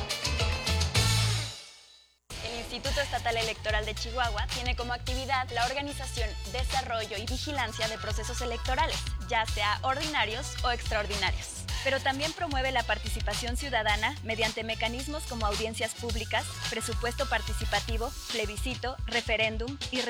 El Instituto Estatal Electoral de Chihuahua tiene como actividad la organización, desarrollo y vigilancia de procesos electorales, ya sea ordinarios o extraordinarios. Pero también promueve la participación ciudadana mediante mecanismos como audiencias públicas, presupuesto participativo, plebiscito, referéndum y